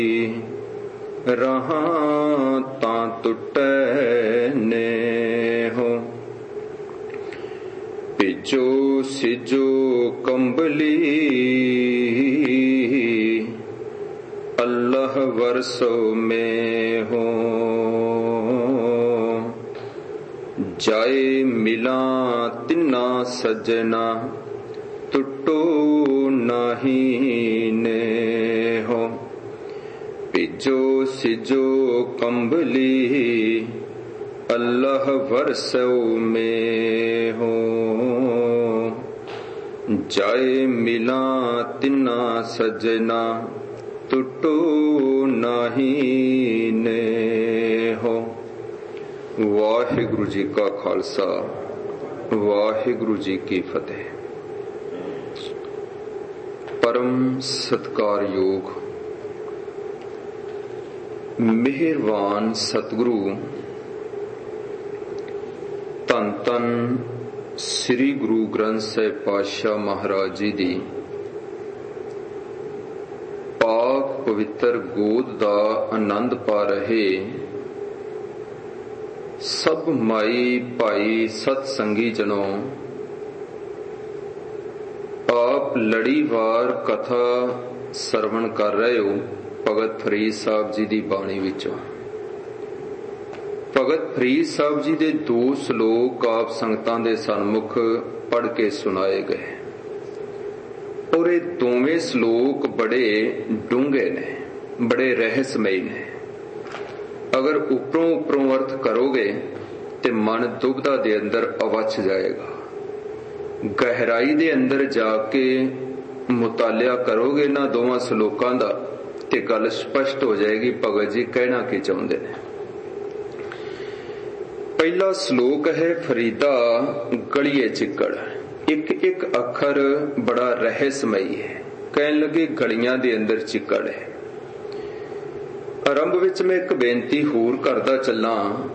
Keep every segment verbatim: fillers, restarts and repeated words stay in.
ਰਹਾਂ ਤਾਂ ਟੁੱਟੈ ਨੇ ਹੋ। ਭਿਜੋ ਸਿਜੋ ਕੰਬਲੀ ਅੱਲ੍ਹਾਹ ਵਰਸੋ ਮੇ ਹੋ। ਜਾਏ ਮਿਲਾਂ ਤਿੰਨਾ ਸਜਣਾ ਟੁੱਟੋ ਨਾਹੀ ਨੇ ਹੋ। ਭਿਜੋ ਸਿਜੋ ਕੰਬਲੀ ਅੱਲ੍ਹਾਹ ਵਰਸੋ ਮੇ ਹੋ। ਜਾਏ ਮਿਲਾਂ ਤਿੰਨਾ ਸਜਣਾ ਟੁੱਟੋ ਨਾਹੀ ਨੇ ਹੋ। ਵਾਹਿਗੁਰੂ ਜੀ ਕਾ ਖਾਲਸਾ, ਵਾਹਿਗੁਰੂ ਜੀ ਕੀ ਫਤਿਹ। ਪਰਮ ਸਤਿਕਾਰਯੋਗ ਮਿਹਰਬਾਨ ਸਤਿਗੁਰੂ ਧੰਨ ਧੰਨ ਸ੍ਰੀ ਗੁਰੂ ਗ੍ਰੰਥ ਸਾਹਿਬ ਪਾਤਸ਼ਾਹ ਮਹਾਰਾਜ ਜੀ ਦੀ ਪਾਕ ਪਵਿੱਤਰ ਗੋਦ ਦਾ ਆਨੰਦ ਪਾ ਰਹੇ ਸਭ ਮਾਈ ਭਾਈ ਸਤ ਸੰਗੀ ਜਨੋ, ਆਪ ਲੜੀਵਾਰ ਕਥਾ ਸਰਵਣ ਕਰ ਰਹੇ ਹੋ ਭਗਤ ਫਰੀਦ ਸਾਹਿਬ ਜੀ ਦੀ ਬਾਣੀ ਵਿੱਚੋਂ। ਭਗਤ ਫਰੀਦ ਸਾਹਿਬ ਜੀ ਦੇ ਦੋ ਸ਼ਲੋਕ ਆਪ ਸੰਗਤਾਂ ਦੇ ਸਨਮੁਖ ਪੜ੍ਹ ਕੇ ਸੁਣਾਏ ਗਏ ਔਰ ਇਹ ਦੋਵੇਂ ਸ਼ਲੋਕ ਬੜੇ ਡੂੰਘੇ ਨੇ, ਬੜੇ ਰਹੱਸਮਈ ਨੇ। ਅਗਰ ਉੱਪਰੋਂ ਉੱਪਰੋਂ ਅਰਥ ਕਰੋਗੇ ਤੇ ਮਨ ਦੁਬਦਾ ਦੇ ਅੰਦਰ ਅਵਛ ਜਾਏਗਾ। ਗਹਿਰਾਈ ਦੇ ਅੰਦਰ ਜਾ ਕੇ ਮੁਤਾਲਿਆ ਕਰੋਗੇ ਨਾ ਦੋਵਾਂ ਸ਼ਲੋਕਾਂ ਦਾ ਤੇ ਗੱਲ ਸਪਸ਼ਟ ਹੋ ਜਾਏਗੀ ਭਗਤ ਜੀ ਕਹਿਣਾ ਕੀ ਚਾਹੁੰਦੇ ਨੇ। ਪਹਿਲਾ ਸ਼ਲੋਕ ਹੈ ਫਰੀਦਾ ਗਲੀਏ ਚਿੱਕੜ। ਇੱਕ ਇੱਕ ਅੱਖਰ ਬੜਾ ਰਹੱਸਮਈ ਹੈ। ਕਹਿਣ ਲੱਗੇ ਗਲੀਆਂ ਦੇ ਅੰਦਰ ਚਿੱਕੜ ਹੈ। ਆਰੰਭ ਵਿੱਚ ਮੈਂ ਇੱਕ ਬੇਨਤੀ ਹੋਰ ਕਰਦਾ ਚੱਲਾਂ।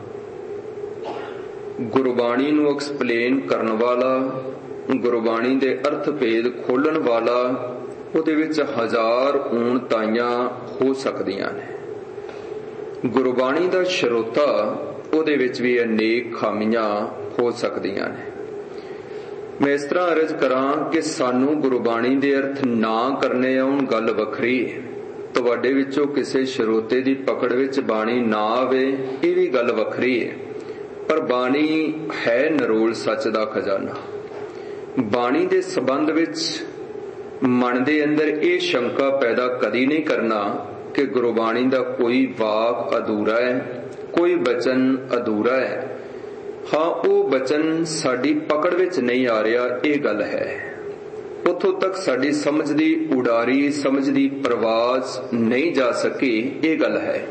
ਗੁਰਬਾਣੀ ਨੂੰ ਐਕਸਪਲੇਨ ਕਰਨ ਵਾਲਾ, ਗੁਰਬਾਣੀ ਦੇ ਅਰਥ ਭੇਦ ਖੋਲਣ ਵਾਲਾ, ਉਹਦੇ ਵਿੱਚ ਹਜ਼ਾਰ ਊਣਤਾਈਆਂ ਹੋ ਸਕਦੀਆਂ ਨੇ। ਗੁਰਬਾਣੀ ਦਾ ਸਰੋਤਾ, ਉਹਦੇ ਵਿੱਚ ਵੀ ਅਨੇਕ ਖਾਮੀਆਂ ਹੋ ਸਕਦੀਆਂ ਨੇ। ਮੈਂ ਇਸ ਤਰ੍ਹਾਂ ਅਰਜ਼ ਕਰਾਂ ਕਿ ਸਾਨੂੰ ਗੁਰਬਾਣੀ ਦੇ ਅਰਥ ਨਾ ਕਰਨੇ ਆਉਣ ਗੱਲ ਵੱਖਰੀ ਹੈ। ਤੁਹਾਡੇ ਵਿੱਚੋਂ ਕਿਸੇ ਸਰੋਤੇ ਦੀ ਪਕੜ ਵਿੱਚ ਬਾਣੀ ਨਾ ਆਵੇ ਇਹ ਵੀ ਗੱਲ ਵੱਖਰੀ ਹੈ। ਪਰ ਬਾਣੀ ਹੈ ਨਰੋਲ ਸੱਚ ਦਾ ਖਜ਼ਾਨਾ। ਬਾਣੀ ਦੇ ਸੰਬੰਧ ਵਿੱਚ ਮਨ ਦੇ ਅੰਦਰ ਇਹ ਸ਼ੰਕਾ ਪੈਦਾ ਕਦੀ ਨਹੀਂ ਕਰਨਾ ਕਿ ਗੁਰਬਾਣੀ ਦਾ ਕੋਈ ਵਾਕ ਅਧੂਰਾ ਹੈ, ਕੋਈ ਬਚਨ ਅਧੂਰਾ ਹੈ। ਹਾਂ, ਉਹ ਬਚਨ ਸਾਡੀ ਪਕੜ ਵਿੱਚ ਨਹੀਂ ਆ ਰਿਹਾ, ਇਹ ਗੱਲ ਹੈ। ਉੱਥੋਂ ਤੱਕ ਸਾਡੀ ਸਮਝ ਦੀ ਉਡਾਰੀ, ਸਮਝ ਦੀ ਪ੍ਰਵਾਜ਼ ਨਹੀਂ ਜਾ ਸਕੀ, ਇਹ ਗੱਲ ਹੈ।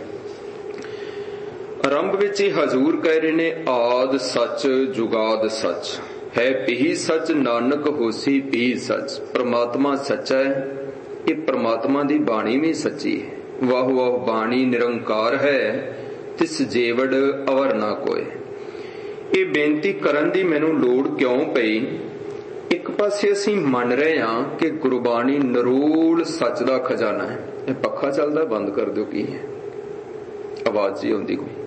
ਆਰੰਭ ਵਿੱਚ ਹੀ ਹਜ਼ੂਰ ਕਹਿ ਰਹੇ ਨੇ ਆਦ ਸੱਚ ਜੁਗਾਦ ਸੱਚ ਹੈ, ਪੀ ਸੱਚ ਨਾਨਕ ਹੋਸੀ ਪੀ ਸੱਚ। ਪ੍ਰਮਾਤਮਾ ਸੱਚਾ ਹੈ, ਇਹ ਪ੍ਰਮਾਤਮਾ ਦੀ ਬਾਣੀ ਵੀ ਸੱਚੀ ਹੈ। ਵਾਹ ਵਾਹ ਬਾਣੀ ਨਿਰੰਕਾਰ ਹੈ, ਤਿਸ ਜੇਵੜ ਅਵਰ ਨਾ ਕੋਏ। ਇਹ ਬੇਨਤੀ ਕਰਨ ਦੀ ਮੈਨੂੰ ਲੋੜ ਕਿਉਂ ਪਈ? ਇੱਕ ਪਾਸੇ ਅਸੀਂ ਮੰਨ ਰਹੇ ਹਾਂ ਕਿ ਗੁਰਬਾਣੀ ਨਰੋਲ ਸੱਚ ਦਾ ਖਜ਼ਾਨਾ ਹੈ। ਇਹ ਪੱਖਾ ਚੱਲਦਾ, ਬੰਦ ਕਰ ਦਿਓ, ਕੀ ਹੈ ਆਵਾਜ਼ ਜੀ ਆਉਂਦੀ ਕੋਈ?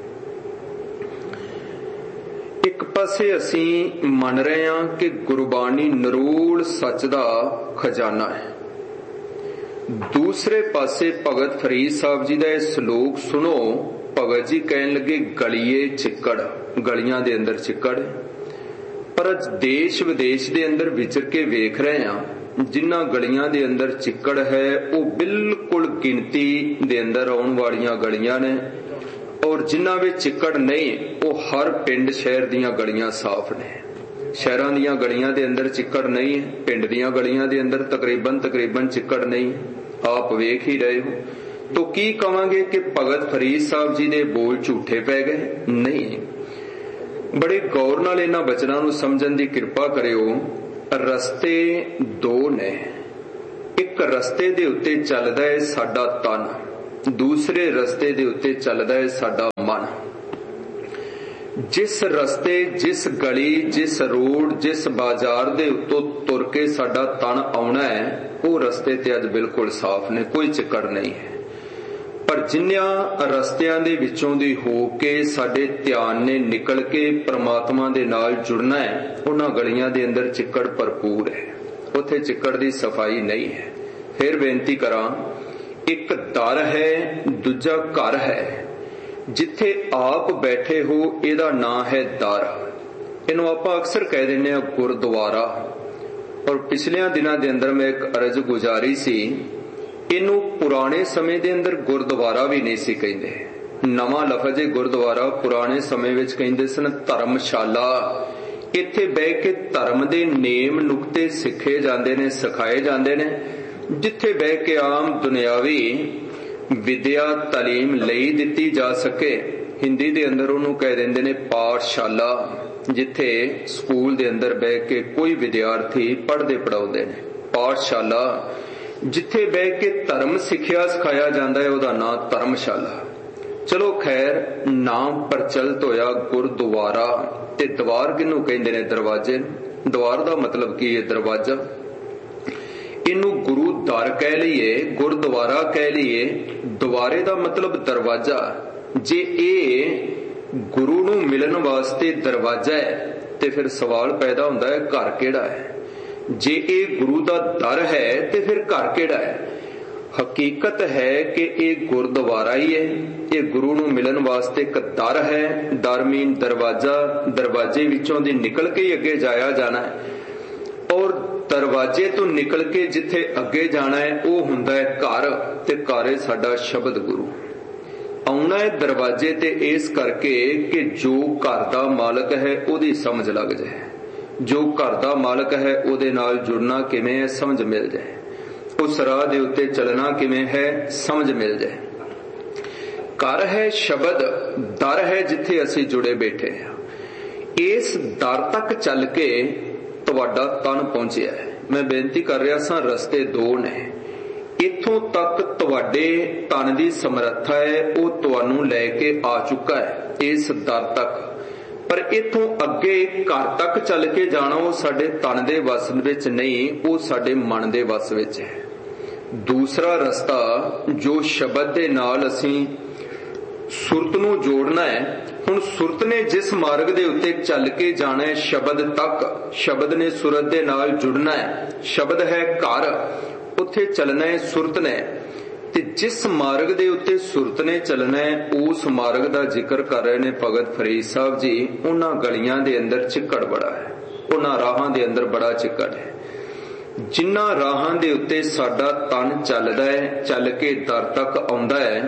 ਇੱਕ ਪਾਸੇ ਅਸੀਂ ਮੰਨ ਰਹੇ ਹਾਂ ਕਿ ਗੁਰਬਾਣੀ ਨਰੋਲ ਸੱਚ ਦਾ ਖਜ਼ਾਨਾ ਹੈ। ਦੂਸਰੇ ਪਾਸੇ ਭਗਤ ਫਰੀਦ ਸਾਹਿਬ ਜੀ ਦਾ ਇਹ ਸ਼ਲੋਕ ਸੁਣੋ। ਭਗਤ ਜੀ ਕਹਿਣ ਲੱਗੇ ਗਲੀਏ ਚਿੱਕੜ, ਗਲੀਆਂ ਦੇ ਅੰਦਰ ਚਿੱਕੜ। ਪਰ ਅੱਜ ਦੇਸ਼ ਵਿਦੇਸ਼ ਦੇ ਅੰਦਰ ਵਿਚਰ ਕੇ ਵੇਖ ਰਹੇ ਹਾਂ ਜਿਨ੍ਹਾਂ ਗਲੀਆਂ ਦੇ ਅੰਦਰ ਚਿੱਕੜ ਹੈ ਉਹ ਬਿਲਕੁਲ ਗਿਣਤੀ ਦੇ ਅੰਦਰ ਆਉਣ ਵਾਲੀਆਂ ਗਲੀਆਂ ਨੇ, ਔਰ ਜਿਨ੍ਹਾਂ ਵਿੱਚ ਚਿੱਕੜ ਨਹੀਂ ਉਹ ਹਰ ਪਿੰਡ ਸ਼ਹਿਰ ਦੀਆਂ ਗਲੀਆਂ ਸਾਫ਼ ਨੇ। ਸ਼ਹਿਰਾਂ ਦੀਆਂ ਗਲੀਆਂ ਦੇ ਅੰਦਰ ਚਿੱਕੜ ਨਹੀਂ ਹੈ, ਪਿੰਡ ਦੀਆਂ ਗਲੀਆਂ ਦੇ ਅੰਦਰ ਤਕਰੀਬਨ ਤਕਰੀਬਨ ਚਿੱਕੜ ਨਹੀਂ। ਆਪ ਵੇਖ ਹੀ ਰਹੇ ਹੋ। ਤੋ ਕੀ ਕਵਾਂਗੇ ਕਿ ਭਗਤ ਫਰੀਦ ਸਾਹਿਬ ਜੀ ਦੇ ਬੋਲ ਝੂਠੇ ਪੈ ਗਏ? ਨਹੀਂ। ਬੜੇ ਗੌਰ ਨਾਲ ਇਹਨਾਂ ਬਚਨਾਂ ਨੂੰ ਸਮਝਣ ਦੀ ਕਿਰਪਾ ਕਰਿਓ। ਰਸਤੇ ਦੋ ਨੇ। ਇੱਕ ਰਸਤੇ ਦੇ ਉੱਤੇ ਚੱਲਦਾ ਹੈ ਸਾਡਾ ਤਨ, ਦੂਸਰੇ ਰਸਤੇ ਦੇ ਉੱਤੇ ਚੱਲਦਾ ਹੈ ਸਾਡਾ ਮਨ। ਜਿਸ ਰਸਤੇ, ਜਿਸ ਗਲੀ, ਜਿਸ ਰੋਡ, ਜਿਸ ਬਾਜ਼ਾਰ ਦੇ ਉੱਤੋਂ ਤੁਰ ਕੇ ਸਾਡਾ ਤਨ ਆਉਣਾ ਹੈ ਉਹ ਰਸਤੇ ਤੇ ਅੱਜ ਬਿਲਕੁਲ ਸਾਫ਼ ਨੇ, ਕੋਈ ਚਿੱਕੜ ਨਹੀਂ ਹੈ। पर जिन्नियां रस्तियां दे विचों दी हो के साडे ध्यान ने निकल के परमात्मा दे नाल जुड़ना है, उन्हां गलियां दे अंदर चिक्कड़ भरपूर है, उत्थे चिक्कड़ दी सफाई नहीं है। फिर बेनती करां, एक दर है, दूजा घर है। जिथे आप बैठे हो इहदा नां है दर। इहनूं आपां अक्सर कह दिंदे आ गुरद्वारा। और पिछलियां दिनां दे अंदर मैं एक अर्ज गुजारी सी, इनू पुराने समय दे अंदर गुरद्वारा भी नहीं सी कहिंदे। नवां लफज है गुरद्वारा, पुराने समय विच कहिंदे सन धर्मशाला। इत्थे बह के धर्म दे नेम नुक्ते सिखे जांदे ने, सिखाए जांदे ने, जिथे बह के आम दुनियावी विद्या तालीम लई दिती जा सके। हिंदी दे अंदर उन्होंने कह देंदे ने पाठशाला, जिथे स्कूल दे अंदर बह के कोई विद्यार्थी पढ़दे पढ़ाउंदे ने। पाठशाला जिथे बह के धर्म सिखिया सिखाया जाता है, उहदा नाम धर्मशाला। चलो खैर, नाम प्रचलित होया गुरद्वारा। ते द्वार किनू कहंदे ने? दरवाजे। द्वार दा मतलब की है? दरवाजा। इनू गुरु दर कह लीए, गुरद्वारा कह लीए, द्वारे दा मतलब दरवाजा। जे ए गुरु नू मिलन वास्ते दरवाजा है ते फिर सवाल पैदा हुंदा है घर किहड़ा है? जे ए गुरु दा दर है ते फिर घर किहड़ा है? हकीकत है कि ये गुरद्वारा ही है। ये गुरु नू मिलन वास्ते एक दर है। दर मीन दरवाजा। दरवाजे विचों दी निकल के ही अगे जाया जाना है, और दरवाजे तो निकल के जिथे अगे जाना है वो हुंदा है घर। ते घर है साडा शब्द गुरु। आउना है दरवाजे ते इस करके कि जो घर दा मालक है ओदी समझ लग जाए, जो घर दा मालक है ओदे नाल जुड़ना किवें है समझ मिल जाए, उस राह दे उत्ते चलना किवें है समझ मिल जाए। घर है शब्द, दर है जिथे असीं जुड़े बैठे हैं। इस दर तक चल के तुहाडा तन पहुंचिया है। मैं बेनती कर रहा सा, रस्ते दो ने। इथों तक तुहाडे तन दी समर्था है, वो तुहानू लैके आ चुका है इस दर तक। पर इथों अगे घर तक चल के जाना वो साडे तन दे वस विच नहीं, वो साडे मन दे वस विच है। दूसरा रस्ता जो शब्द दे नाल असीं सुरत नू जोड़ना है। हुण सुरत ने जिस मार्ग दे उत्ते चल के जाना है शब्द तक, शब्द ने सुरत दे नाल जुड़ना है। शब्द है घर, उत्थे चलना है सुरत ने। ते जिस मार्ग दे उत्ते सुरत ने चलना है उस मार्ग दा जिक्र कर रहे ने भगत फरीद साहब जी। उन्हां गलियां दे अंदर चिक्कड़ बड़ा है, उन्हां राहां दे अंदर बड़ा चिक्कड़ है। जिन्हां राहां दे उत्ते साडा तन चलदा है, चल के दर तक आउंदा है,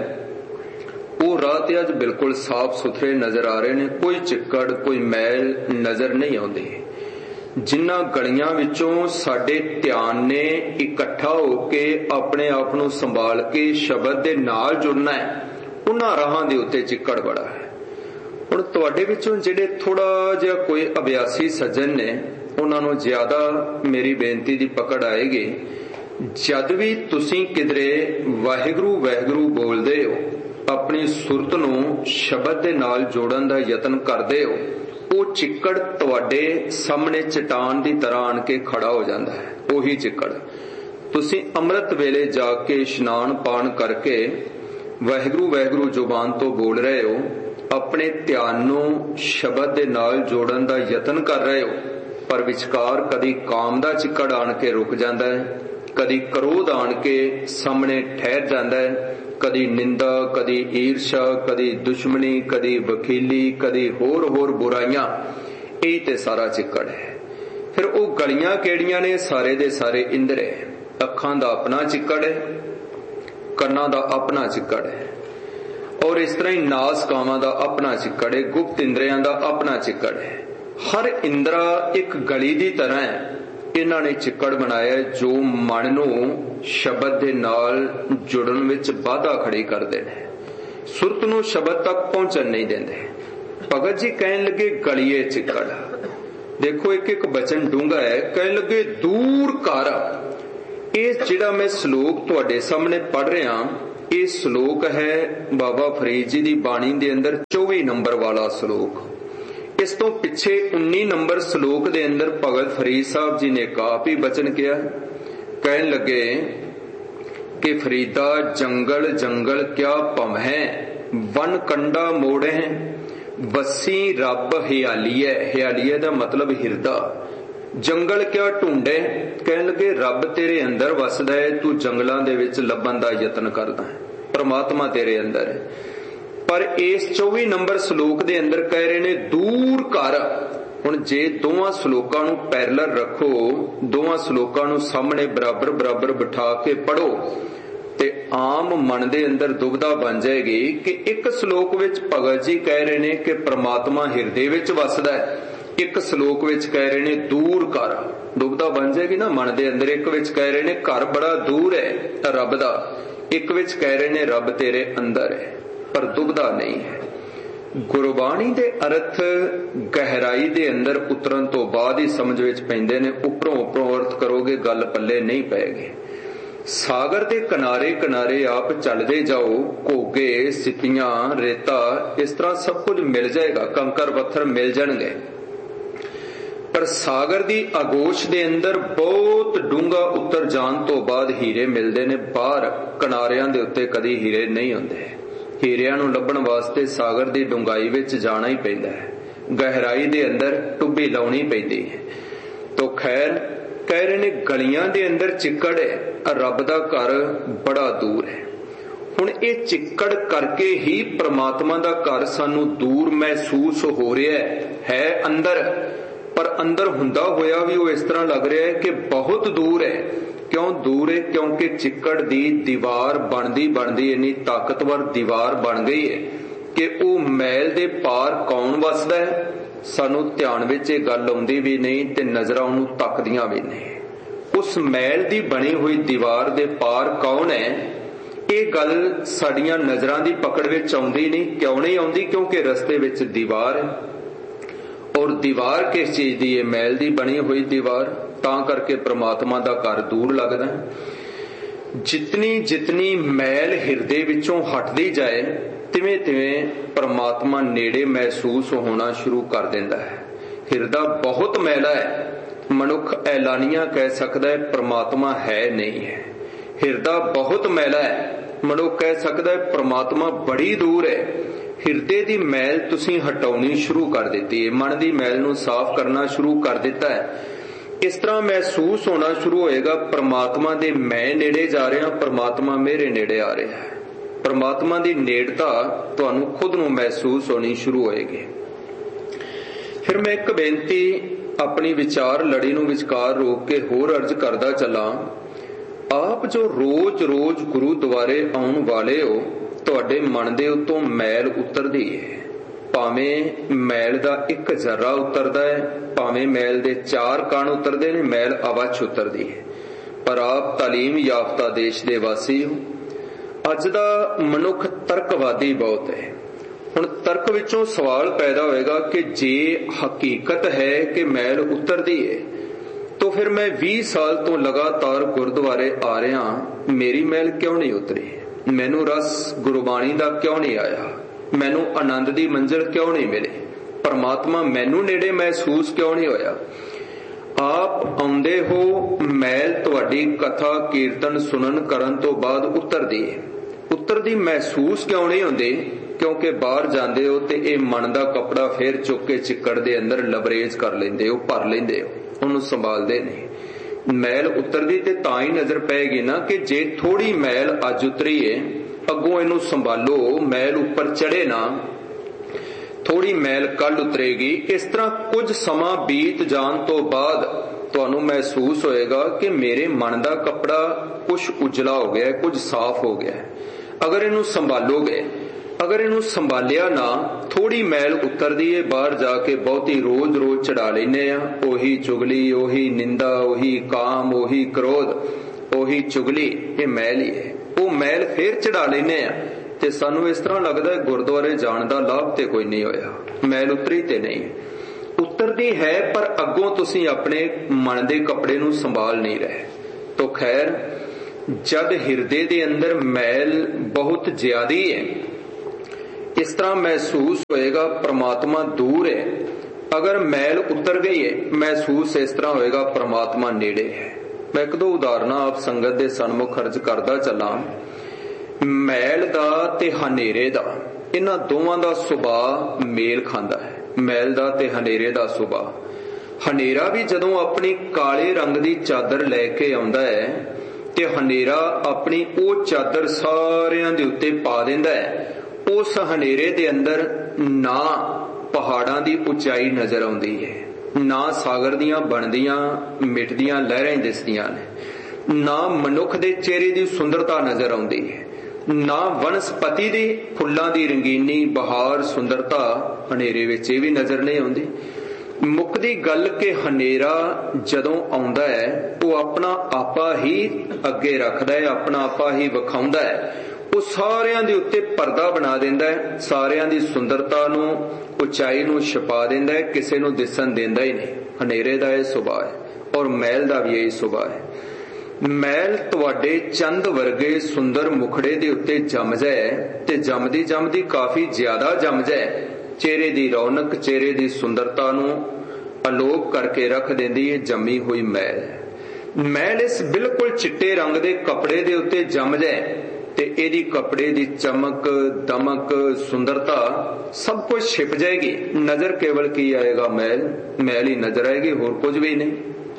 वो राह ते अज बिल्कुल साफ सुथरे नजर आ रहे ने। कोई चिक्कड़ कोई मैल नजर नहीं आउंदी। जिन्हां गलियां विचों साडे ध्यान ने इकट्ठा होके अपने आप नू संभाल के शब्द दे नाल जुड़ना है, उन्हां राहां दे उत्ते चिक्कड़ बड़ा है। हुण तुहाडे विचों जिहड़े थोड़ा जिहा कोई अभ्यासी सज्जन ने, उन्हां नू ज्यादा मेरी बेनती दी पकड़ आएगी। जद भी तुसीं किधरे वाहिगुरू वाहिगुरू बोलदे हो, अपनी सुरत नू शब्द दे नाल जोड़न दा यतन करदे हो, वो चिक्कड़ तुहाडे सामने चट्टान दी तरह आन के खड़ा हो जाता है। उही चिक्कड़ तुसीं अमृत वेले जाके इशनान पान करके वाहिगुरू वाहिगुरू जुबान तो बोल रहे हो, अपने ध्यान नू शब्द दे नाल जोड़न दा यतन कर रहे हो, पर विचकार कदी काम दा चिक्कड़ आन के रुक जाता है, कदी क्रोध आन के सामने ठहर जाता है, कदी निंदा, कदी ईर्षा, कदी दुश्मनी, कदी वकीली, कदी होर होर बुराइयां। यही ते सारा चिक्कड़ है। फिर वो गलियां केड़ियां ने? सारे दे सारे इंद्र है। अखां दा अपना चिक्कड़ है, कन्नां दा अपना चिक्कड़ है, और इस तरह ही नास कामां दा अपना चिक्कड़ है, गुप्त इंद्रियां दा अपना चिक्कड़ है। हर इंद्रा एक गली दी तरह है। इन्हां ने चिक्कड़ बनाया जो मन नू शब्द दे नाल जुड़न विच बाधा खड़ी करदे ने, सुरत नू शब्द तक पहुंचन नहीं देंदे। भगत जी कहन लगे गलिए चिक्कड़। देखो एक एक बचन डूंगा है। कहन लगे दूर कर। इस जिहड़ा मैं श्लोक तुहाडे सामने पढ़ रहा, ये श्लोक है बाबा फरीद जी दी बाणी दे अंदर चौबी नंबर वाला श्लोक। इस तो पिछे उन्नी नंबर श्लोक दे अंदर भगत फरीद साहब जी ने काफी वचन किया। कहन लगे कि फरीदा जंगल जंगल क्या पवै वन कंडा मोड़े वसी रब हियालीए। हियालीए का मतलब हिरदा। जंगल क्या ढूंढे, कहन लगे रब तेरे अंदर वसदा है, तू जंगलों दे विच लभण दा यतन करदा है, परमात्मा तेरे अंदर है। पर इस चौबी नंबर सलोक दे अंदर कह रहे ने दूर कर। हुण जे दोवां सलोकां नूं पैरलर रखो, दोवां सलोकां नूं सामने बराबर बराबर बिठा के पढ़ो ते आम मन दे अंदर दुविधा बन जाएगी कि एक सलोक विच भगत जी कह रहे ने कि परमात्मा हिरदे विच वसदा है, एक सलोक विच कह रहे ने दूर कर। दुविधा बन जाएगी ना मन दे अंदर। एक विच कह रहे ने घर बड़ा दूर है रब दा, एक विच कह रहे ने रब तेरे अंदर है, पर दुविधा नहीं है। गुरबाणी दे अर्थ गहराई दे अंदर उतरन तो बाद ही समझ विच पैंदे ने। उपरों उपरों अर्थ करोगे गल पल्ले नहीं पैगी। सागर दे किनारे किनारे आप चलदे जाओ, घोगे सिपियां रेता इस तरह सब कुछ मिल जाएगा, कंकर पत्थर मिल जाणगे, पर सागर दी आगोश दे अंदर बहुत डूंगा उतर जान तो बाद हीरे मिलते ने। बाहर किनारियां दे उत्ते कदी हीरे नहीं होंदे। हीरियां नूं लभण वास्ते सागर दी डूंगाई विच जाना ही पैंदा है, गहराई दे अंदर टुब्बी लाउणी पैंदी है। तो खैर कह रहे ने गलियां दे अंदर चिक्कड़ है, रब दा घर बड़ा दूर है। हुण ये चिक्कड़ करके ही परमात्मा दा घर सानू दूर महसूस हो रहा है, है अंदर, पर अंदर हुंदा होया भी वो इस तरह लग रहा है कि बहुत दूर है। क्यों दूर है? क्योंकि चिक्कड़ दी दीवार बनदी बनदी इन्नी ताकतवर दीवार बन गई है कि वो मैल दे पार कौन वसदा है, सानू ध्यान विच इह गल आउंदी भी नहीं ते नजरां उहनूं तकदियां भी नहीं। उस मैल दी बनी हुई दीवार दे पार कौन है, ये गल साडियां नजरां दी पकड़ विच आउंदी नहीं। क्यों नहीं आउंदी? क्योंकि रस्ते विच दीवार है, और दीवार किस चीज दी है? मैल दी बनी हुई दीवार। तां करके परमात्मा दा घर दूर लगदा है। जितनी जितनी मैल हिरदे विचों हटदी जाए तिवें तिवें परमात्मा नेड़े महसूस होना शुरू कर देंदा है। हिरदा बहुत मैला है, मनुख ऐलानिया कह सकदा है परमात्मा है नहीं है। हिरदा बहुत मैला है, मनुख कह सकदा है परमात्मा बड़ी दूर है। हिरदे दी मैल तुसी हटाउणी शुरू कर दित्ती है, मन दी मैल नूं साफ करना शुरू कर दिता है। इस तरह महसूस होना शुरू होएगा परमात्मा दे मैं नेड़े जा रहा, परमात्मा मेरे नेड़े आ रहा है। परमात्मा दी नेड़ता तुहानू खुद नूं महसूस होनी शुरू होएगी। फिर मैं एक बेनती अपनी विचार लड़ी नूं विचकार रोक के होर अर्ज करदा चला। आप जो रोज रोज गुरु द्वारे आउण वाले हो, तुहाडे मन दे उत्तों मैल उतरदी है। भावें मैल दा एक जर्रा उतरदा है, भावें मैल दे चार कण उतरदे ने, मैल अवश्य उतरदी है। पर आप तालीम याफ्ता देश दे वासी हो। अज दा मनुख तर्कवादी बहुत है। हुण तर्क विचों सवाल पैदा होएगा कि जे हकीकत है कि मैल उतरदी है, तो फिर मैं बीस साल तो लगातार गुरुद्वारे आ रहा, मेरी मैल क्यों नहीं उतरी? मैनू रस गुरबाणी दा क्यों नहीं आया? मैनू आनंद दी मंजिल क्यों नहीं मिली? परमात्मा मैनू नेड़े महसूस क्यों नहीं होया? आप आउंदे हो, मैल तुहाडी कथा कीर्तन सुनन करन तो बाद उतरदी है। उतरदी महसूस क्यों नहीं होंदी? क्योंकि बाहर जांदे हो ते ये मन दा कपड़ा फिर चुक के चिक्कड़ दे अंदर लबरेज कर लेंदे हो, भर लेंदे हो, उहनूं संभालदे नहीं। मैल उतरदी ते तां ही नजर पैगी ना कि जे थोड़ी मैल अज उतरी है, अगों इनू संभालो, मैल उपर चढ़े ना, थोड़ी मैल कल उतरेगी। इस तरह कुछ समा बीत जान तो बाद तुहानू महसूस होएगा कि मेरे मन दा कपड़ा कुछ उजला हो गया है, कुछ साफ हो गया है। अगर इनू संभालोगे, अगर इनू संभालिया ना, थोड़ी मैल उतरदी है, बाहर जाके बहुती रोज रोज चढ़ा लेने आ, ओही चुगली, ओही निंदा, ओही काम, ओही क्रोध, ओही चुगली, ये मैल ही है। वो मैल फिर चढ़ा लेने आ ते सानू इस तरह लगता है गुरुद्वारे जाण दा लाभ ते कोई नहीं होया, मैल उतरी ते नहीं। उतरदी है पर अगों तुसी अपने मन दे कपड़े नू संभाल नहीं रहे। तो खैर, जद हिरदे दे अंदर मैल बहुत ज्यादी है, इस तरह महसूस होएगा परमात्मा दूर है। अगर मैल उतर गई है, महसूस इस तरह होएगा परमात्मा नेड़े है। मैं एक दो उदाहरण आप संगत के सन्मुख अर्ज करता चला। मैल दा ते हनेरे दा, इन्हां दोवां दा सुभाव मेल खांदा है। मैल दा ते हनेरे दा सुभाव। हनेरा भी जदों अपनी काले रंग दी चादर लैके आउंदा है ते हनेरा अपनी ओ चादर सारियां दे उत्ते पा दिंदा है। उस हनेरे दे अंदर ना पहाड़ां दी उचाई नजर आउंदी है, ना सागर दियां बनदियां मिटदियां लहरां दिसदियां ने, ना मनुख दे चेहरे दी सुंदरता नजर आउंदी है, ना वनस्पति दी फुल्लां दी रंगीनी बहार सुंदरता हनेरे विच भी नजर नहीं आउंदी। मुकदी गल के हनेरा जदों आउंदा है वो अपना आपा ही अगे रखदा है, अपना आपा ही विखाउंदा है। वो सारियां दे उत्ते पर्दा बना दिंदा है, सारियां दी सुंदरता नूं उचाई नूं छुपा दिंदा है, किसे नूं दिसन दिंदा ही नहीं। हनेरे दा यह सुभाव है और मैल दा भी यही सुभाव है। मैल तुहाडे चंद वर्गे सुंदर मुखड़े दे उत्ते जम जाए ते जमदी जमदी काफी ज्यादा जम जाए, चेहरे दी रौनक चेहरे दी सुंदरता नूं अलोप करके रख देंदी है जमी हुई मैल। मैल इस बिल्कुल चिट्टे रंग दे कपड़े दे उत्ते जम जाए ते एदी कपड़े दी चमक दमक सुंदरता सब कुछ छिप जाएगी। नजर केवल की आएगा, मैल मैल ही नजर आएगी, होर कुछ भी नहीं।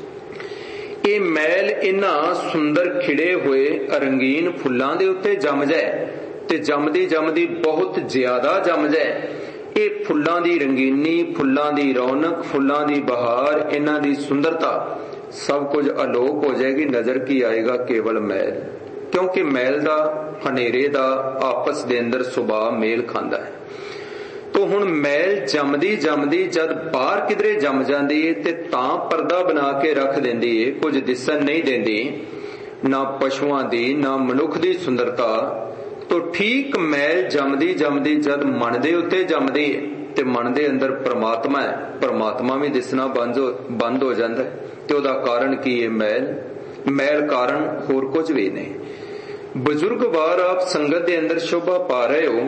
ये मैल इन्हां सुंदर खिड़े हुए रंगीन फुल्लां दे उत्ते जम जाए ते जमदी जमदी बहुत ज्यादा जम जाए। ये फुल्लां दी रंगीनी फुल्लां दी रौनक फुल्लां दी बहार इन्हां दी सुंदरता सब कुछ अलोप हो जाएगी। नजर की आएगा केवल मैल, क्योंकि मैल दा हनेरे दा आपस दे अंदर सुभाव मेल खांदा है। तो हुण मैल जमदी जमदी जद बाहर किधरे जम जांदी है ते तां पर्दा बना के रख देंदी है, कुछ दिसन नहीं देंदी, ना पशुआं दी ना मनुख दी सुंदरता। तो ठीक मैल जमदी जमदी जद मन दे उत्ते जमदी है ते मन दे अंदर परमात्मा है, परमात्मा भी दिसना बंद हो बंद हो जाता है। ते उहदा कारण की है मैल, मैल कारण होर कुछ भी नहीं। बुजुर्ग वार आप संगत दे अंदर शोभा पा रहे हो।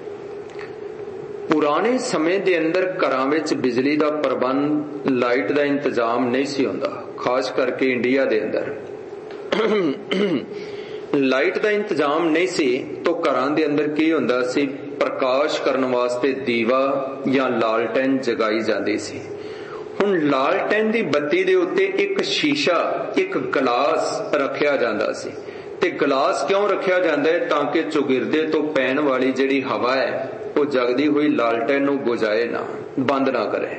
पुराने समय दे अंदर घरां विच बिजली दा प्रबंध लाइट दा इंतजाम नहीं सी हुंदा, खास करके इंडिया दे अंदर लाइट दा इंतजाम नहीं सी। तो घरां दे अंदर की हुंदा सी, प्रकाश करन वास्ते दीवा या लालटेन जगाई जाती सी। हुण लालटेन दी बत्ती दे उत्ते एक शीशा एक गिलास रखिया जांदा सी। ते गिलास क्यों रखिया जांदा है? ताकि चौगिरदे तो पैण वाली जिहड़ी हवा है वो जगदी हुई लालटेन नूं बुझाए ना, बंद ना करे।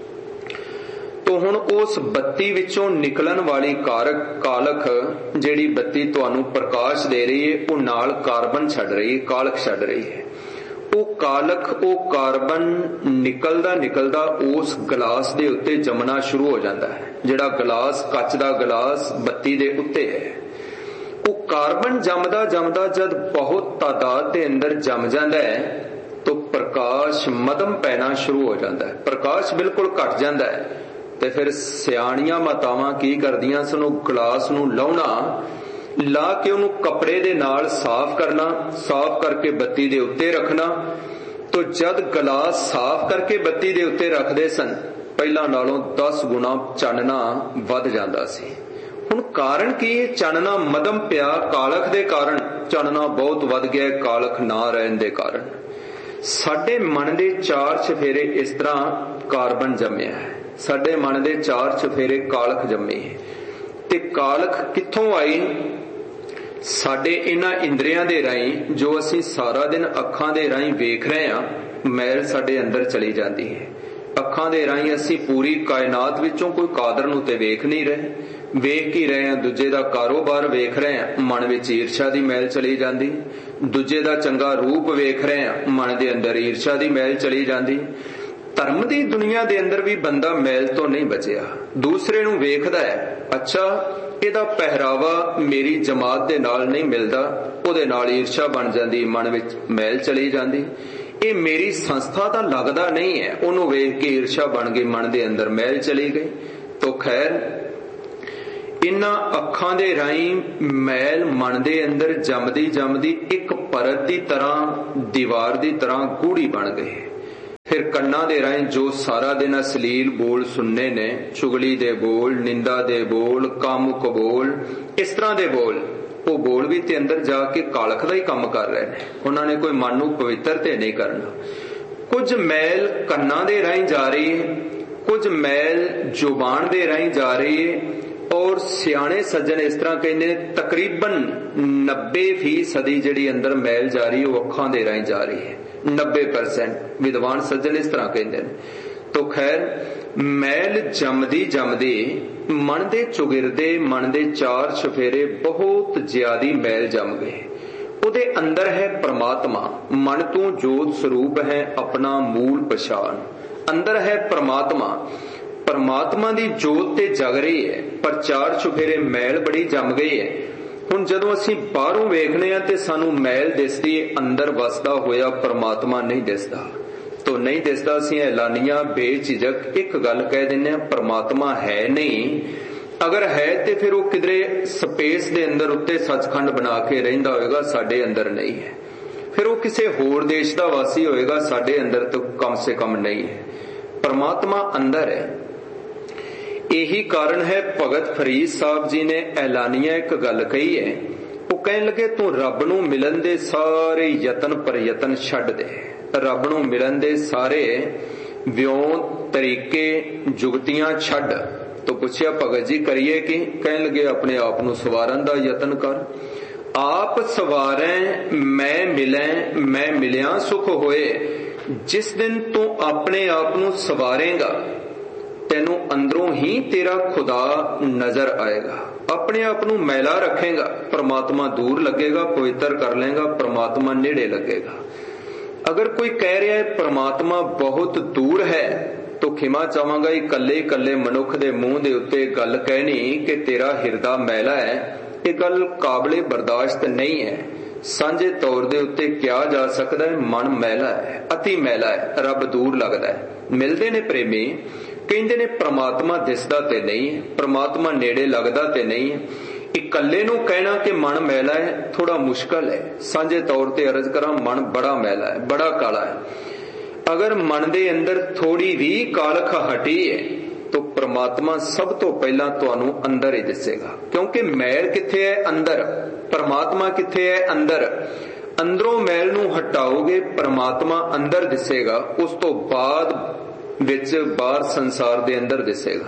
तो हुण उस बत्ती विचों निकलन वाली कारक कालख जिहड़ी बत्ती तुहानूं प्रकाश दे रही है वो नाल कार्बन छड्ड रही है, कालख छड्ड रही है। वो कालख वो कार्बन निकलदा निकलदा उस गिलास दे उत्ते जमना शुरू हो जाता है। जिहड़ा गिलास कच दा गिलास बत्ती दे उत्ते है, वो कार्बन जमदा जमदा जद बहुत तादाद दे अंदर जम जाता है तो प्रकाश मदम पैना शुरू हो जाता है, प्रकाश बिल्कुल घट जाता है। ते फिर सियाणियां मातावां की करदियां सन, गिलास नूं लाउणा ला के उन्हों कपड़े दे नाल साफ करना, साफ करके बत्ती दे उत्ते रखना। तो जद गिलास साफ करके बत्ती दे उत्ते रखदे सन, पहला नालों दस गुना चानना वध जांदा सी। हुण कारण की है? चानना मदम पिया, कालख दे कारण चानना बहुत वध गया, कालख ना रहन दे कारण। साडे मन दे चार चफेरे इस तरह कार्बन जम्मिया है, साडे मन दे चार चफेरे कालख जम्मे है। ते कालख कित्थों आई? साडे इन्हां इंद्रियां दे राहीं जो असीं सारा दिन अखां दे राहीं वेख रहे हां, मैल साडे अंदर चली जाती है। अखां दे राहीं असीं पूरी कायनात विचों कोई कादर नूं ते वेख नहीं रहे, वेख ही रहे हैं, दूजे दा कारोबार वेख रहे हैं, मन विच ईर्षा दी मैल चली जाती। दूजे दा चंगा रूप वेख रहे हैं, मन दे अंदर ईर्षा दी मैल चली जाती। धर्म दी दुनिया दे अंदर भी बंदा मैल तो नहीं बचिया, दूसरे नूं वेखदा है, अच्छा इहदा पहरावा मेरी जमात दे नाल नहीं मिलदा, उहदे नाल ईर्षा बन जाती, मन विच मैल चली जाती। ये मेरी संस्था दा लगदा नहीं है, उहनूं वेख के ईर्षा बन गई, मन दे अंदर मैल चली गई। तो खैर इन्हां अखां दे राहीं मैल मन दे अंदर जमदी जमदी एक परत दी तरह, दीवार दी तरह गूढ़ी बन गई। फिर कन्ना दे राਹੀਂ जो सारा दिन अश्लील बोल सुनने ने, चुगली दे बोल, निंदा दे बोल, कामुक बोल, इस तरह दे बोल, वो बोल भी ते अंदर जाके कालख दा ही काम कर रहे ने। उन्होंने कोई मन नूं पवित्र ते नहीं करना। कुछ मैल कन्ना दे राਹੀਂ जा रही है, कुछ मैल जुबान दे राਹੀਂ जा रही है, और सियाणे सज्जन इस तरह कहते हैं तकरीबन नब्बे फीसदी जिहड़ी अंदर मैल जा रही है वो अखां दे राਹੀਂ जा रही है। नब्बे परसेंट विद्वान सज्जन इस तरह कहते हैं। तो खैर मैल जमदी जमदी मन दे चुगिरदे मन दे चार चफेरे बहुत ज्यादा मैल जम गए। उहदे अंदर है परमात्मा, मन तो जोत स्वरूप है अपना मूल पछाण, अंदर है परमात्मा, परमात्मा दी जोत ते जग रही है, पर चार चुफेरे मैल बड़ी जम गई है। हुण जदों असीं बाहरों वेखने आ ते सानू मैल दिसदी, अंदर वसदा होया परमात्मा नहीं दिसदा। तो नहीं दिसदा, असीं ऐलानिया बेझिझक एक गल कह दिंदे आ, परमात्मा है नहीं। अगर है ते फिर वो किधरे स्पेस दे अंदर उत्ते सचखंड बना के रहिंदा होएगा, साडे अंदर नहीं है। फिर वो किसी होर देश दा वासी होएगा, साडे अंदर तो कम से कम नहीं है। परमात्मा अंदर है। यही कारण है भगत फरीद साहब जी ने ऐलानिया एक गल कही है। वो कहने लगे तू रब नूं मिलन दे सारे यतन पर यतन छड्ड दे, रब नूं मिलन दे सारे व्यों तरीके जुगतियां छड्ड। तो पूछया भगत जी करिए कि? कहने लगे अपने आप नूं सवारन दा यतन कर। आप सवारें मैं मिलें, मैं मिलिया सुख होए। जिस दिन तू अपने आप नूं सवारेगा तेनू अंदरों ही तेरा खुदा नजर आएगा। अपने आप नूं मैला रखेगा, परमात्मा दूर लगेगा, पवित्र कर लेगा, परमात्मा नेड़े लगेगा। अगर कोई कह रहा है परमात्मा बहुत दूर है, तो खिमा चाहांगा इकल्ले इकल्ले मनुख दे मुंह दे उत्ते गल कहनी कि तेरा हिरदा मैला है, ये गल काबले बर्दाश्त नहीं है। सांझे तौर दे उत्ते क्या जा सकता है, मन मैला है, अति मैला है, रब दूर लगदा है। मिलदे ने प्रेमी, कहते ने परमात्मा दिसदा ते नहीं है, परमात्मा नेड़े लगदा ते नहीं है। इकल्ले नूं कहना कि मन मैला है थोड़ा मुश्किल है। सांझे तौर ते अर्ज करा, मन बड़ा मैला है, बड़ा काला है। अगर मन दे अंदर थोड़ी भी कालख हटी है तो परमात्मा सब तो पहला तुहानू अंदर ही दिसेगा। क्योंकि मैल किथे है? अंदर। परमात्मा किथे है? अंदर। अंदरों मैल नूं हटाओगे, परमात्मा अंदर दिसेगा, उस तो बाद विच बाहर संसार दे अंदर दिसेगा।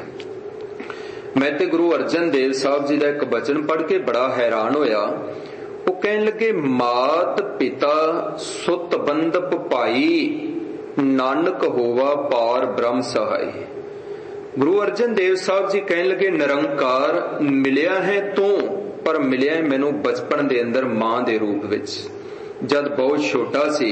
मैं ते गुरु अर्जन देव साहब जी का एक बचन पढ़ के बड़ा हैरान होया। वो कहने लगे मात पिता सुत बंदप भाई, नानक होवा पार ब्रह्म सहाय। गुरु अर्जन देव साहब जी कहने लगे निरंकार मिलिया है तू, पर मिलिया है मैनू बचपन दे अंदर मां दे रूप विच। जद बहुत छोटा सी,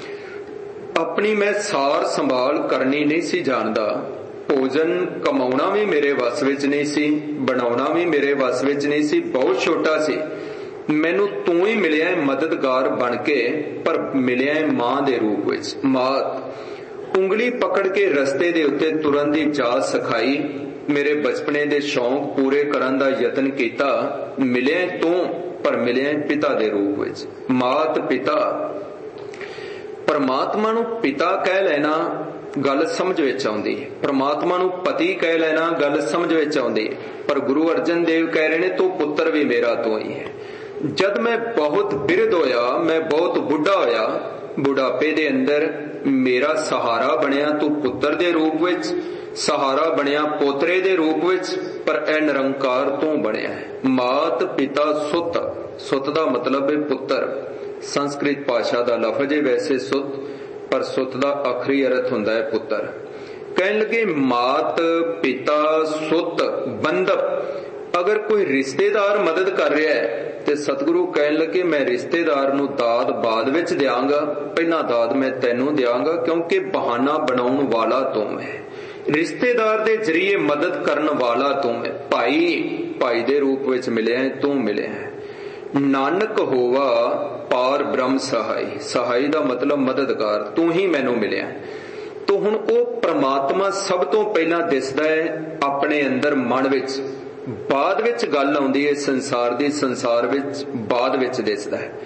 अपनी मैं सार संभाल करनी नहीं सी जानदा, भोजन कमाउणा भी मेरे वस विच नहीं सी, बनाउणा भी मेरे वस विच नहीं सी, बहुत छोटा सी। मैनू तू ही मिलिया है मददगार बन के, पर मिलिया है मां दे रूप विच। मात उंगली पकड़ के रस्ते दे उत्ते तुरन दी जाच सिखाई, मेरे बचपने दे शौक पूरे करन दा यतन कीता। मिलिया तू, पर मिलिया पिता दे रूप विच। मात पिता, परमात्मा नूं पिता कह लेना गल समझ विच आउंदी है, परमात्मा नूं पति कह लेना गल समझ विच आउंदी है। पर गुरु अर्जन देव कह रहे ने तू पुत्र भी मेरा तो ही है। जद मैं बहुत बिरध होया, मैं बहुत बुढ़ा होया, बुढ़ापे दे अंदर मेरा सहारा बनिया तू पुत्र दे रूप विच, सहारा बनिया पोतरे दे रूप विच, पर ए निरंकार तू बनिया है। मात पिता सुत, सुत दा मतलब है पुत्र। संस्कृत भाषा दा लफज है वैसे सुत, पर सुत दा आखिरी अर्थ हुंदा है पुत्र। कहने लगे मात पिता सुत बंधप। अगर कोई रिश्तेदार मदद कर रहा है ते सतगुरु कहने लगे मैं रिश्तेदार नूं दाद बाद विच देआंगा, पहला दाद मैं तैनूं देआंगा, क्योंकि बहाना बनाउण वाला तू है, रिश्तेदार दे जरिए मदद करन वाला तू है। भाई भाई दे रूप विच मिलिया है, तू मिलिया है। नानक होवा पार ब्रह्म सहाय, सहाय दा मतलब मददगार, तू ही मैनू मिलिया। तो हुण ओ परमात्मा सब तो पहला दिसदा है अपने अंदर मन विच, बाद विच गल आउंदी है संसार दी, संसार विच बाद विच दिसदा है।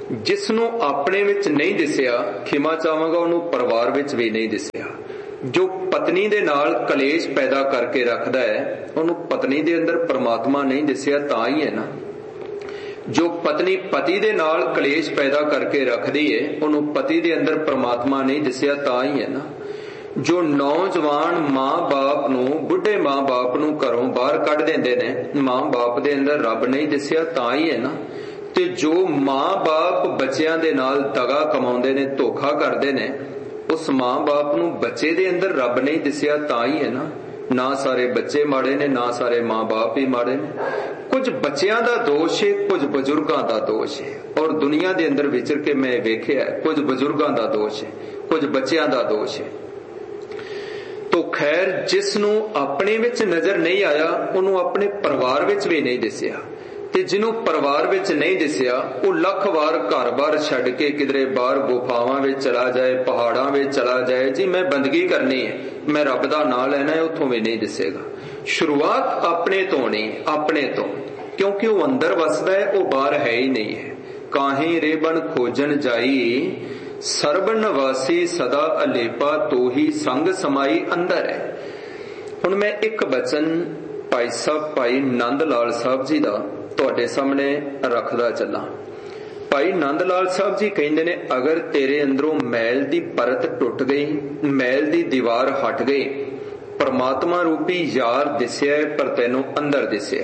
ਜਿਸ ਨੂੰ ਆਪਣੇ ਵਿੱਚ ਨਹੀਂ ਦਿਸਿਆ, ਖਿਮਾ ਚਾਹਾਂਗਾ, ਉਹਨੂੰ ਪਰਿਵਾਰ ਵਿੱਚ ਵੀ ਨਹੀਂ ਦਿਸਿਆ। ਜੋ ਪਤਨੀ ਦੇ ਨਾਲ ਕਲੇਸ਼ ਪੈਦਾ ਕਰਕੇ ਰੱਖਦਾ ਹੈ, ਉਹਨੂੰ ਪਤਨੀ ਦੇ ਅੰਦਰ ਪਰਮਾਤਮਾ ਨਹੀਂ ਦਿਸਿਆ ਤਾਂ ਹੀ ਹੈ ਨਾ। ਜੋ ਪਤਨੀ ਪਤੀ ਦੇ ਨਾਲ ਕਲੇਸ਼ ਪੈਦਾ ਕਰਕੇ ਰੱਖਦੀ ਹੈ, ਉਹਨੂੰ ਪਤੀ ਦੇ ਅੰਦਰ ਪਰਮਾਤਮਾ ਨਹੀਂ ਦਿਸਿਆ ਤਾਂ ਹੀ ਹੈ ਨਾ। ਜੋ ਨੌਜਵਾਨ ਮਾਂ ਬਾਪ ਨੂੰ, ਬੁੱਢੇ ਮਾਂ ਬਾਪ ਨੂੰ ਘਰੋਂ ਬਾਹਰ ਕੱਢ ਦਿੰਦੇ ਨੇ, ਮਾਂ ਬਾਪ ਦੇ ਅੰਦਰ ਰੱਬ ਨਹੀਂ ਦਿਸਿਆ ਤਾਂ ਹੀ ਹੈ ਨਾ। ਤੇ ਜੋ ਮਾਂ ਬਾਪ ਬੱਚਿਆਂ ਦੇ ਨਾਲ ਦਗਾ ਕਮਾਉਂਦੇ ਨੇ, ਧੋਖਾ ਕਰਦੇ ਨੇ, ਉਸ ਮਾਂ ਬਾਪ ਨੂੰ ਬੱਚੇ ਦੇ ਅੰਦਰ ਰੱਬ ਨਹੀਂ ਦਿਸਿਆ ਤਾਂ ਹੀ ਹੈ ਨਾ। ਨਾ ਸਾਰੇ ਬੱਚੇ ਮਾੜੇ ਨੇ, ਨਾ ਸਾਰੇ ਮਾਂ ਬਾਪ ਹੀ ਮਾੜੇ ਨੇ। ਕੁਝ ਬੱਚਿਆਂ ਦਾ ਦੋਸ਼ ਹੈ, ਕੁਝ ਬਜ਼ੁਰਗਾਂ ਦਾ ਦੋਸ਼ ਹੈ। ਔਰ ਦੁਨੀਆ ਦੇ ਅੰਦਰ ਵਿਚਰ ਕੇ ਮੈਂ ਵੇਖਿਆ, ਕੁਝ ਬਜ਼ੁਰਗਾਂ ਦਾ ਦੋਸ਼ ਹੈ, ਕੁਝ ਬੱਚਿਆਂ ਦਾ ਦੋਸ਼ ਹੈ। ਤੋ ਖੈਰ, ਜਿਸ ਨੂੰ ਆਪਣੇ ਵਿੱਚ ਨਜ਼ਰ ਨਹੀਂ ਆਇਆ, ਉਹਨੂੰ ਆਪਣੇ ਪਰਿਵਾਰ ਵਿੱਚ ਵੀ ਨਹੀਂ ਦਿਸਿਆ। ਤੇ ਜਿਹਨੂੰ ਪਰਿਵਾਰ ਵਿੱਚ ਨਹੀਂ ਦਿਸਿਆ, ਉਹ ਲੱਖ ਵਾਰ ਘਰ-ਬਾਰ ਛੱਡ ਕੇ ਕਿਧਰੇ ਬਾਹਰ ਗੁਫਾਵਾਂ ਵਿੱਚ ਚਲਾ ਜਾਏ, ਪਹਾੜਾਂ ਵਿੱਚ ਚਲਾ ਜਾਏ, ਜੀ ਮੈਂ ਬੰਦਗੀ ਕਰਨੀ ਹੈ, ਮੈਂ ਰੱਬ ਦਾ ਨਾਂ ਲੈਣਾ ਹੈ, ਉੱਥੋਂ ਵੀ ਨਹੀਂ ਦਿਸੇਗਾ। ਸ਼ੁਰੂਆਤ ਆਪਣੇ ਤੋਂ ਨਹੀਂ, ਆਪਣੇ ਤੋਂ, ਕਿਉਂਕਿ ਉਹ ਅੰਦਰ ਵਸਦਾ ਹੈ, ਉਹ ਬਾਹਰ ਹੈ ਹੀ ਨਹੀਂ ਹੈ। ਕਾਹੀਂ ਰੇਬਨ ਖੋਜਣ ਜਾਈ, ਸਰਬ ਨਿਵਾਸੀ ਸਦਾ ਅਲੇਪਾ, ਤੋਹੀ ਸੰਗ ਸਮਾਈ ਅੰਦਰ ਹੈ। ਹੁਣ ਮੈਂ ਇੱਕ ਬਚਨ ਭਾਈ ਸਾਹਿਬ ਭਾਈ ਨੰਦ ਲਾਲ ਸਾਹਿਬ ਜੀ ਦਾ ਤੁਹਾਡੇ ਸਾਹਮਣੇ ਰੱਖਦਾ ਚੱਲਾਂ। ਭਾਈ ਨੰਦ ਲਾਲ ਸਾਹਿਬ ਜੀ ਕਹਿੰਦੇ ਨੇ, ਅਗਰ ਤੇਰੇ ਅੰਦਰੋਂ ਮੈਲ ਦੀ ਪਰਤ ਟੁੱਟ ਗਈ, ਮੈਲ ਦੀ ਦੀਵਾਰ ਹਟ ਗਈ, ਪਰਮਾਤਮਾ ਰੂਪੀ ਯਾਰ ਦਿਸਿਆ ਪਰ ਤੈਨੂੰ ਅੰਦਰ ਦਿਸਿਆ।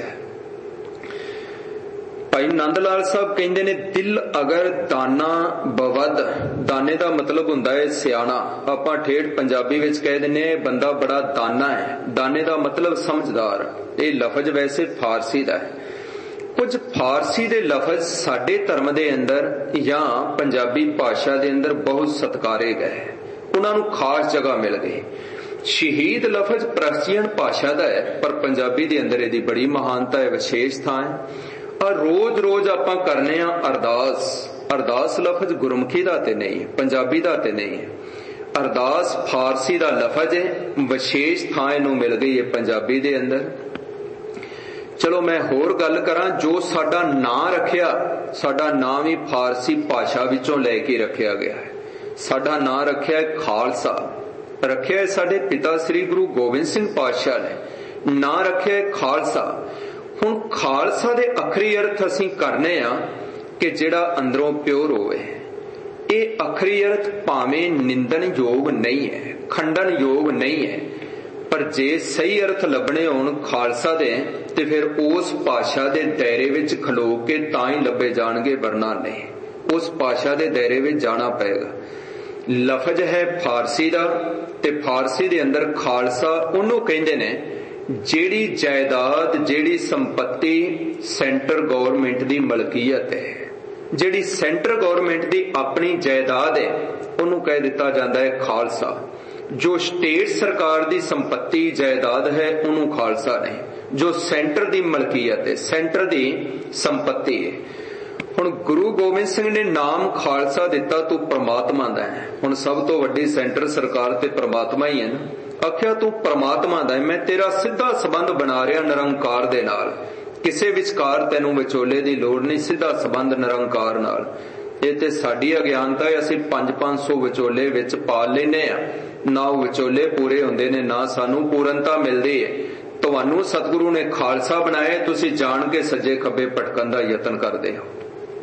ਭਾਈ ਨੰਦ ਲਾਲ ਸਾਹਿਬ ਕਹਿੰਦੇ ਨੇ, ਦਿਲ ਅਗਰ ਦਾਨਾ ਬਵਦ, ਦਾਨੇ ਦਾ ਮਤਲਬ ਹੁੰਦਾ ਹੈ ਸਿਆਣਾ। ਆਪਾਂ ਠੇਠ ਪੰਜਾਬੀ ਵਿੱਚ ਕਹਿ ਦਿੰਦੇ ਹਾਂ ਬੰਦਾ ਬੜਾ ਦਾਨਾ ਹੈ। ਦਾਨੇ ਦਾ ਮਤਲਬ ਸਮਝਦਾਰ। ਇਹ ਲਫ਼ਜ਼ ਵੈਸੇ ਫਾਰਸੀ ਦਾ ਹੈ। ਕੁਝ ਫਾਰਸੀ ਦੇ ਲਫ਼ਜ਼ ਸਾਡੇ ਧਰਮ ਦੇ ਅੰਦਰ ਜਾਂ ਪੰਜਾਬੀ ਭਾਸ਼ਾ ਦੇ ਅੰਦਰ ਬਹੁਤ ਸਤਿਕਾਰੇ ਗਏ, ਉਹਨਾਂ ਨੂੰ ਖਾਸ ਜਗ੍ਹਾ ਮਿਲ ਗਈ। ਸ਼ਹੀਦ ਲਫ਼ਜ਼ ਪਰਸ਼ੀਅਨ ਭਾਸ਼ਾ ਦਾ ਹੈ, ਪਰ ਪੰਜਾਬੀ ਦੇ ਅੰਦਰ ਇਹਦੀ ਬੜੀ ਮਹਾਨਤਾ ਹੈ, ਵਿਸ਼ੇਸ਼ ਥਾਂ ਹੈ। ਔਰ ਰੋਜ਼ ਰੋਜ਼ ਆਪਾਂ ਕਰਨੇ ਆ ਅਰਦਾਸ। ਅਰਦਾਸ ਲਫ਼ਜ਼ ਗੁਰਮੁਖੀ ਦਾ ਤੇ ਨਹੀਂ ਹੈ, ਪੰਜਾਬੀ ਦਾ ਤੇ ਨਹੀਂ ਹੈ। ਅਰਦਾਸ ਫਾਰਸੀ ਦਾ ਲਫ਼ਜ਼ ਹੈ, ਵਿਸ਼ੇਸ਼ ਥਾਂ ਇਹਨੂੰ ਮਿਲ ਗਈ ਹੈ ਪੰਜਾਬੀ ਦੇ ਅੰਦਰ। ਚਲੋ ਮੈਂ ਹੋਰ ਗੱਲ ਕਰਾਂ, ਜੋ ਸਾਡਾ ਨਾਂ ਰੱਖਿਆ, ਸਾਡਾ ਨਾਂ ਵੀ ਫਾਰਸੀ ਭਾਸ਼ਾ ਵਿੱਚੋਂ ਲੈ ਕੇ ਰੱਖਿਆ ਗਿਆ ਹੈ। ਸਾਡਾ ਨਾਂ ਰੱਖਿਆ ਹੈ ਖਾਲਸਾ, ਰੱਖਿਆ ਹੈ ਸਾਡੇ ਪਿਤਾ ਸ੍ਰੀ ਗੁਰੂ ਗੋਬਿੰਦ ਸਿੰਘ ਪਾਤਸ਼ਾਹ ਨੇ, ਨਾਂ ਰੱਖਿਆ ਹੈ ਖਾਲਸਾ। ਹੁਣ ਖਾਲਸਾ ਦੇ ਅਖਰੀ ਅਰਥ ਅਸੀਂ ਕਰਨੇ ਆ ਕਿ ਜਿਹੜਾ ਅੰਦਰੋਂ ਪਿਓਰ ਹੋਵੇ। ਇਹ ਅਖਰੀ ਅਰਥ ਭਾਵੇਂ ਨਿੰਦਣ ਯੋਗ ਨਹੀਂ ਹੈ, ਖੰਡਨ ਯੋਗ ਨਹੀਂ ਹੈ, ਪਰ ਜੇ ਸਹੀ ਅਰਥ ਲੱਭਣੇ ਹੋਣ ਖਾਲਸਾ ਦੇ, ਤੇ ਫਿਰ ਉਸ ਭਾਸ਼ਾ ਦੇ ਦਾਇਰੇ ਵਿੱਚ ਖਲੋ ਕੇ ਤਾਂ ਹੀ ਲੱਭੇ ਜਾਣਗੇ, ਵਰਨਾ ਨਹੀਂ। ਉਸ ਭਾਸ਼ਾ ਦੇ ਦਾਇਰੇ ਵਿੱਚ ਜਾਣਾ ਪਏਗਾ। ਲਫ਼ਜ਼ ਹੈ ਫਾਰਸੀ ਦਾ, ਤੇ ਫਾਰਸੀ ਦੇ ਅੰਦਰ ਖਾਲਸਾ ਉਹਨੂੰ ਕਹਿੰਦੇ ਨੇ ਜਿਹੜੀ ਜਾਇਦਾਦ, ਜਿਹੜੀ ਸੰਪत्ति ਸੈਂਟਰ ਗਵਰਨਮੈਂਟ ਦੀ ਮਲਕੀਅਤ ਹੈ, ਜਿਹੜੀ ਸੈਂਟਰ ਗਵਰਨਮੈਂਟ ਦੀ ਆਪਣੀ ਜਾਇਦਾਦ ਹੈ, ਉਹਨੂੰ ਕਹਿ ਦਿੱਤਾ ਜਾਂਦਾ ਹੈ ਖਾਲਸਾ। ਜੋ ਸਟੇਟ ਸਰਕਾਰ ਦੀ ਸੰਪत्ति ਜਾਇਦਾਦ ਹੈ, ਉਹਨੂੰ ਖਾਲਸਾ ਨਹੀਂ। ਜੋ ਸੈਂਟਰ ਦੀ ਮਲਕੀਅਤ ਹੈ, ਸੈਂਟਰ ਦੀ ਸੰਪत्ति ਹੈ। ਹੁਣ ਗੁਰੂ ਗੋਬਿੰਦ ਸਿੰਘ ਨੇ ਨਾਮ ਖਾਲਸਾ ਦਿੱਤਾ, ਤੂੰ ਪ੍ਰਮਾਤਮਾ ਦਾ ਹੈ। ਹੁਣ ਸਭ ਤੋਂ ਵੱਡੀ ਸੈਂਟਰ ਸਰਕਾਰ ਤੇ ਪ੍ਰਮਾਤਮਾ ਹੀ ਹੈ ਨਾ। ਆਖਿਆ ਤੂੰ ਪ੍ਰਮਾਤਮਾ ਦਾ ਹੈ, ਮੈਂ ਤੇਰਾ ਸਿੱਧਾ ਸੰਬੰਧ ਬਣਾ ਰਿਹਾ ਨਿਰੰਕਾਰ ਦੇ ਨਾਲ, ਕਿਸੇ ਵਿਚਕਾਰ ਤੈਨੂੰ ਵਿਚੋਲੇ ਦੀ ਲੋੜ ਨਹੀਂ, ਸਿੱਧਾ ਸੰਬੰਧ ਨਿਰੰਕਾਰ ਨਾਲ। ਇਹ ਤੇ ਸਾਡੀ ਅਗਿਆਨਤਾ ਹੈ, ਅਸੀਂ ਪੰਜ ਪੰਜ ਸੌ ਵਿਚੋਲੇ ਵਿੱਚ ਪਾਲ ਲੈਨੇ ਆ, ਨਾ ਉਹ ਵਿਚੋਲੇ ਪੂਰੇ ਹੁੰਦੇ ਨੇ, ਨਾ ਸਾਨੂੰ ਪੂਰਨਤਾ ਮਿਲਦੀ ਹੈ। ਤੁਹਾਨੂੰ ਸਤਿਗੁਰੂ ਨੇ ਖਾਲਸਾ ਬਣਾਇਆ, ਤੁਸੀਂ ਜਾਣ ਕੇ ਸੱਜੇ ਖੱਬੇ ਭਟਕਣ ਦਾ ਯਤਨ ਕਰਦੇ ਹੋ।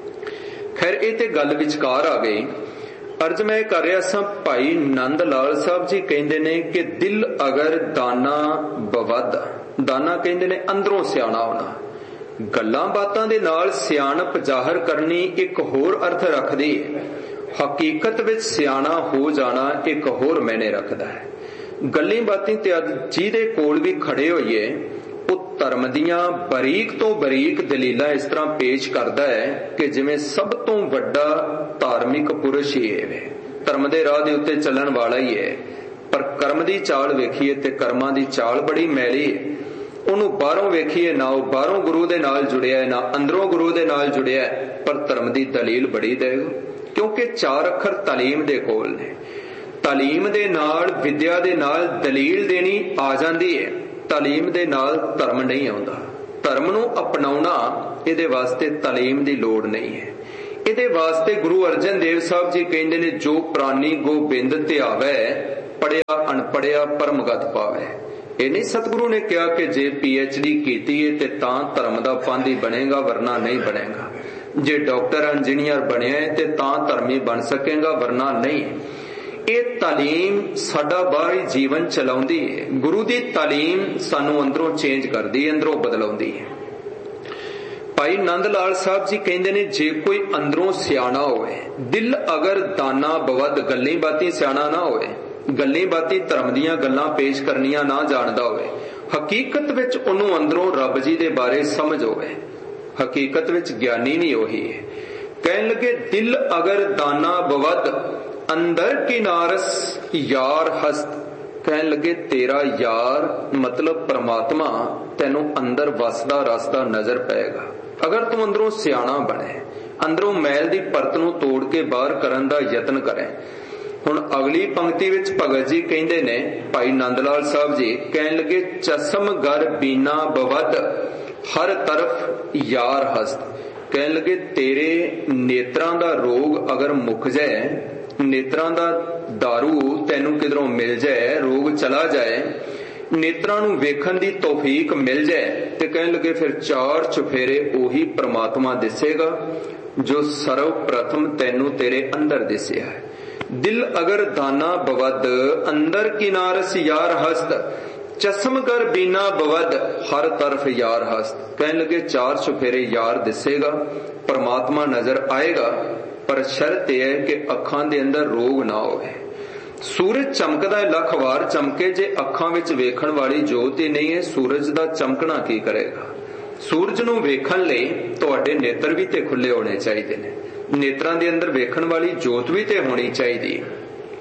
ਖੈਰ, ਇਹ ਤੇ ਗੱਲ ਵਿਚਕਾਰ ਆ ਗਈ। ਅਰਜ਼ ਮੈਂ ਕਰ ਰਿਹਾ ਸਾਂ, ਭਾਈ ਨੰਦ ਲਾਲ ਸਾਹਿਬ ਜੀ ਕਹਿੰਦੇ ਨੇ ਕਿ ਦਿਲ ਅਗਰ ਦਾਨਾ ਬਵਦ, ਦਾਨਾ ਕਹਿੰਦੇ ਨੇ ਅੰਦਰੋਂ ਸਿਆਣਾ ਹੋਣਾ। ਗੱਲਾਂ ਬਾਤਾਂ ਦੇ ਨਾਲ ਸਿਆਣਪ ਜ਼ਾਹਰ ਕਰਨੀ ਇੱਕ ਹੋਰ ਅਰਥ ਰੱਖਦੀ ਹੈ, ਹਕੀਕਤ ਵਿੱਚ ਸਿਆਣਾ ਹੋ ਜਾਣਾ ਇੱਕ ਹੋਰ ਮਾਇਨੇ ਰੱਖਦਾ ਹੈ। ਗੱਲਾਂ ਬਾਤਾਂ ਤੇ ਅੱਜ ਜਿਹਦੇ ਕੋਲ ਵੀ ਖੜੇ ਹੋਈਏ, ਉਹ ਧਰਮ ਦੀਆਂ ਬਰੀਕ ਤੋਂ ਬਰੀਕ ਦਲੀਲਾਂ ਇਸ ਤਰ੍ਹਾਂ ਪੇਸ਼ ਕਰਦਾ ਹੈ ਕਿ ਜਿਵੇਂ ਸਭ ਤੋਂ ਵੱਡਾ ਧਾਰਮਿਕ ਪੁਰਸ਼ ਹੀ ਹੈ, ਧਰਮ ਦੇ ਰਾਹ ਦੇ ਉੱਤੇ ਚੱਲਣ ਵਾਲਾ ਹੀ ਹੈ। ਪਰ ਕਰਮ ਦੀ ਚਾਲ ਵੇਖੀਏ ਤੇ ਕਰਮਾਂ ਦੀ ਚਾਲ ਬੜੀ ਮੈਲੀ ਹੈ। ਉਹਨੂੰ ਬਾਹਰੋਂ ਵੇਖੀਏ, ਨਾ ਉਹ ਬਾਹਰੋਂ ਗੁਰੂ ਦੇ ਨਾਲ ਜੁੜਿਆ, ਨਾ ਅੰਦਰੋਂ ਗੁਰੂ ਦੇ ਨਾਲ ਜੁੜਿਆ, ਪਰ ਧਰਮ ਦੀ ਦਲੀਲ ਬੜੀ ਦੇਗਾ। ਕਿਉਂਕਿ ਚਾਰ ਅੱਖਰ ਤਾਲੀਮ ਦੇ ਕੋਲ ਨੇ। ਤਾਲੀਮ ਦੇ ਨਾਲ, ਵਿਦਿਆ ਦੇ ਨਾਲ ਦਲੀਲ ਦੇਣੀ ਆ ਜਾਂਦੀ ਹੈ, ਤਾਲੀਮ ਦੇ ਨਾਲ ਧਰਮ ਨਹੀਂ ਆਉਂਦਾ। ਧਰਮ ਨੂੰ ਅਪਣਾਉਣਾ, ਇਹਦੇ ਵਾਸਤੇ ਤਾਲੀਮ ਦੀ ਲੋੜ ਨਹੀਂ ਹੈ। ਇਹਦੇ ਵਾਸਤੇ ਗੁਰੂ ਅਰਜਨ ਦੇਵ ਸਾਹਿਬ ਜੀ ਕਹਿੰਦੇ ਨੇ, ਜੋ ਪ੍ਰਾਨੀ ਗੋਬਿੰਦ ਧਿਆਵੈ, ਪੜਿਆ ਅਣਪੜਿਆ ਪਰਮਗਤ ਪਾਵੈ। ਇਹ ਨਹੀਂ ਸਤਿਗੁਰੂ ਨੇ ਕਿਹਾ ਕਿ ਜੇ ਪੀ ਐਚ ਡੀ ਕੀਤੀ ਹੈ ਤੇ ਤਾਂ ਧਰਮ ਦਾ ਪਾਂਧੀ ਬਣੇਗਾ, ਵਰਨਾ ਨਹੀਂ ਬਣੇਗਾ। ਜੇ ਡਾਕਟਰ ਇੰਜੀਨੀਅਰ ਬਣਿਆ ਹੈ ਤੇ ਤਾਂ ਧਰਮੀ ਬਣ ਸਕੇਗਾ, ਵਰਨਾ ਨਹੀਂ। ਇਹ ਤਾਲੀਮ ਸਾਡਾ ਬਾਹਰੀ ਜੀਵਨ ਚਲਾਉਂਦੀ ਹੈ। ਗੁਰੂ ਦੀ ਤਾਲੀਮ ਸਾਨੂੰ ਅੰਦਰੋਂ ਚੇਂਜ ਕਰਦੀ ਹੈ, ਅੰਦਰੋਂ ਬਦਲਾਉਂਦੀ ਹੈ। ਭਾਈ ਨੰਦ ਲਾਲ ਸਾਹਿਬ ਜੀ ਕਹਿੰਦੇ ਨੇ, ਜੇ ਕੋਈ ਅੰਦਰੋਂ ਸਿਆਣਾ ਹੋਵੇ, ਦਿਲ ਅਗਰ ਦਾਨਾ ਬਵਦ, ਗੱਲੀ ਬਾਤੀ ਸਿਆਣਾ ਨਾ ਹੋਵੇ, ਗੱਲੀ ਬਾਤੀ ਧਰਮ ਦੀਆਂ ਗੱਲਾਂ ਪੇਸ਼ ਕਰਨੀਆਂ ਨਾ ਜਾਣਦਾ ਹੋਵੇ, ਹਕੀਕਤ ਵਿੱਚ ਉਹਨੂੰ ਅੰਦਰੋਂ ਰੱਬ ਜੀ ਦੇ ਬਾਰੇ ਸਮਝ ਹੋਵੇ, ਹਕੀਕਤ ਵਿੱਚ ਗਿਆਨੀ ਨਹੀਂ ਉਹੀ ਹੈ। ਕਹਿਣ ਲੱਗੇ, ਦਿਲ ਅਗਰ ਦਾਨਾ ਬਵਦ, ਅੰਦਰ ਕਿਨਾਰਸ ਯਾਰ ਹਸਤ। ਕਹਿਣ ਲੱਗੇ, ਤੇਰਾ ਯਾਰ ਮਤਲਬ ਪਰਮਾਤਮਾ ਤੈਨੂੰ ਅੰਦਰ ਵਸਦਾ ਰਸਦਾ ਨਜ਼ਰ ਪਏਗਾ ਅਗਰ ਤੂੰ ਅੰਦਰੋਂ ਸਿਆਣਾ ਬਣੇ, ਅੰਦਰੋਂ ਮੈਲ ਦੀ ਪਰਤ ਨੂੰ ਤੋੜ ਕੇ ਬਾਹਰ ਕਰਨ ਦਾ ਯਤਨ ਕਰੇ। ਹੁਣ ਅਗਲੀ ਪੰਕਤੀ ਵਿੱਚ ਭਗਤ ਜੀ ਕਹਿੰਦੇ ਨੇ, ਭਾਈ ਨੰਦ ਲਾਲ ਸਾਹਿਬ ਜੀ ਕਹਿਣ ਲੱਗੇ, ਚਸਮ ਗਰ ਬੀਨਾ ਬਵਦ, ਹਰ ਤਰਫ ਯਾਰ ਹਸਤ। ਕਹਿਣ ਲੱਗੇ, ਤੇਰੇ ਨੇਤਰਾਂ ਦਾ ਰੋਗ ਅਗਰ ਮੁੱਕ ਜਾਏ, ਨੇਤਰਾਂ ਦਾ ਦਾਰੂ ਤੈਨੂੰ ਕਿਧਰੋਂ ਮਿਲ ਜਾਏ, ਰੋਗ ਚਲਾ ਜਾਏ, ਨੇਤਰਾਂ ਨੂੰ ਵੇਖਣ ਦੀ ਤੌਫੀਕ ਮਿਲ ਜਾਏ, ਤੇ ਕਹਿਣ ਲੱਗੇ ਫਿਰ ਚਾਰ ਚੁਫੇਰੇ ਉਹੀ ਪ੍ਰਮਾਤਮਾ ਦਿਸੇਗਾ ਜੋ ਸਰਵ ਪ੍ਰਥਮ ਤੈਨੂੰ ਤੇਰੇ ਅੰਦਰ ਦਿਸਿਆ ਹੈ। ਦਿਲ ਅਗਰ ਦਾਨਾ ਬਵਦ, ਅੰਦਰ ਕਿਨਾਰਸ ਯਾਰ ਹਸਤ, ਚਸ਼ਮਗਰ ਬੀਨਾ ਬਵਦ, ਹਰ ਤਰਫ ਯਾਰ ਹਸਤ। ਕਹਿਣ ਲੱਗੇ, ਚਾਰ ਚੁਫੇਰੇ ਯਾਰ ਦਿਸੇਗਾ, ਪਰਮਾਤਮਾ ਨਜ਼ਰ ਆਏਗਾ, ਪਰ ਸ਼ਰਤ ਇਹ ਹੈ ਕਿ ਅੱਖਾਂ ਦੇ ਅੰਦਰ ਰੋਗ ਨਾ ਹੋਵੇ। ਸੂਰਜ ਚਮਕਦਾ ਲੱਖ ਵਾਰ ਚਮਕੇ, ਜੇ ਅੱਖਾਂ ਵਿੱਚ ਵੇਖਣ ਵਾਲੀ ਜੋਤ ਹੀ ਨਹੀਂ ਹੈ, ਸੂਰਜ ਦਾ ਚਮਕਣਾ ਕੀ ਕਰੇਗਾ। ਸੂਰਜ ਨੂੰ ਵੇਖਣ ਲਈ ਤੁਹਾਡੇ ਨੇਤਰ ਵੀ ਤੇ ਖੁੱਲੇ ਹੋਣੇ ਚਾਹੀਦੇ ਨੇ, ਨੇਤਰਾਂ ਦੇ ਅੰਦਰ ਵੇਖਣ ਵਾਲੀ ਜੋਤ ਵੀ ਤੇ ਹੋਣੀ ਚਾਹੀਦੀ ਹੈ।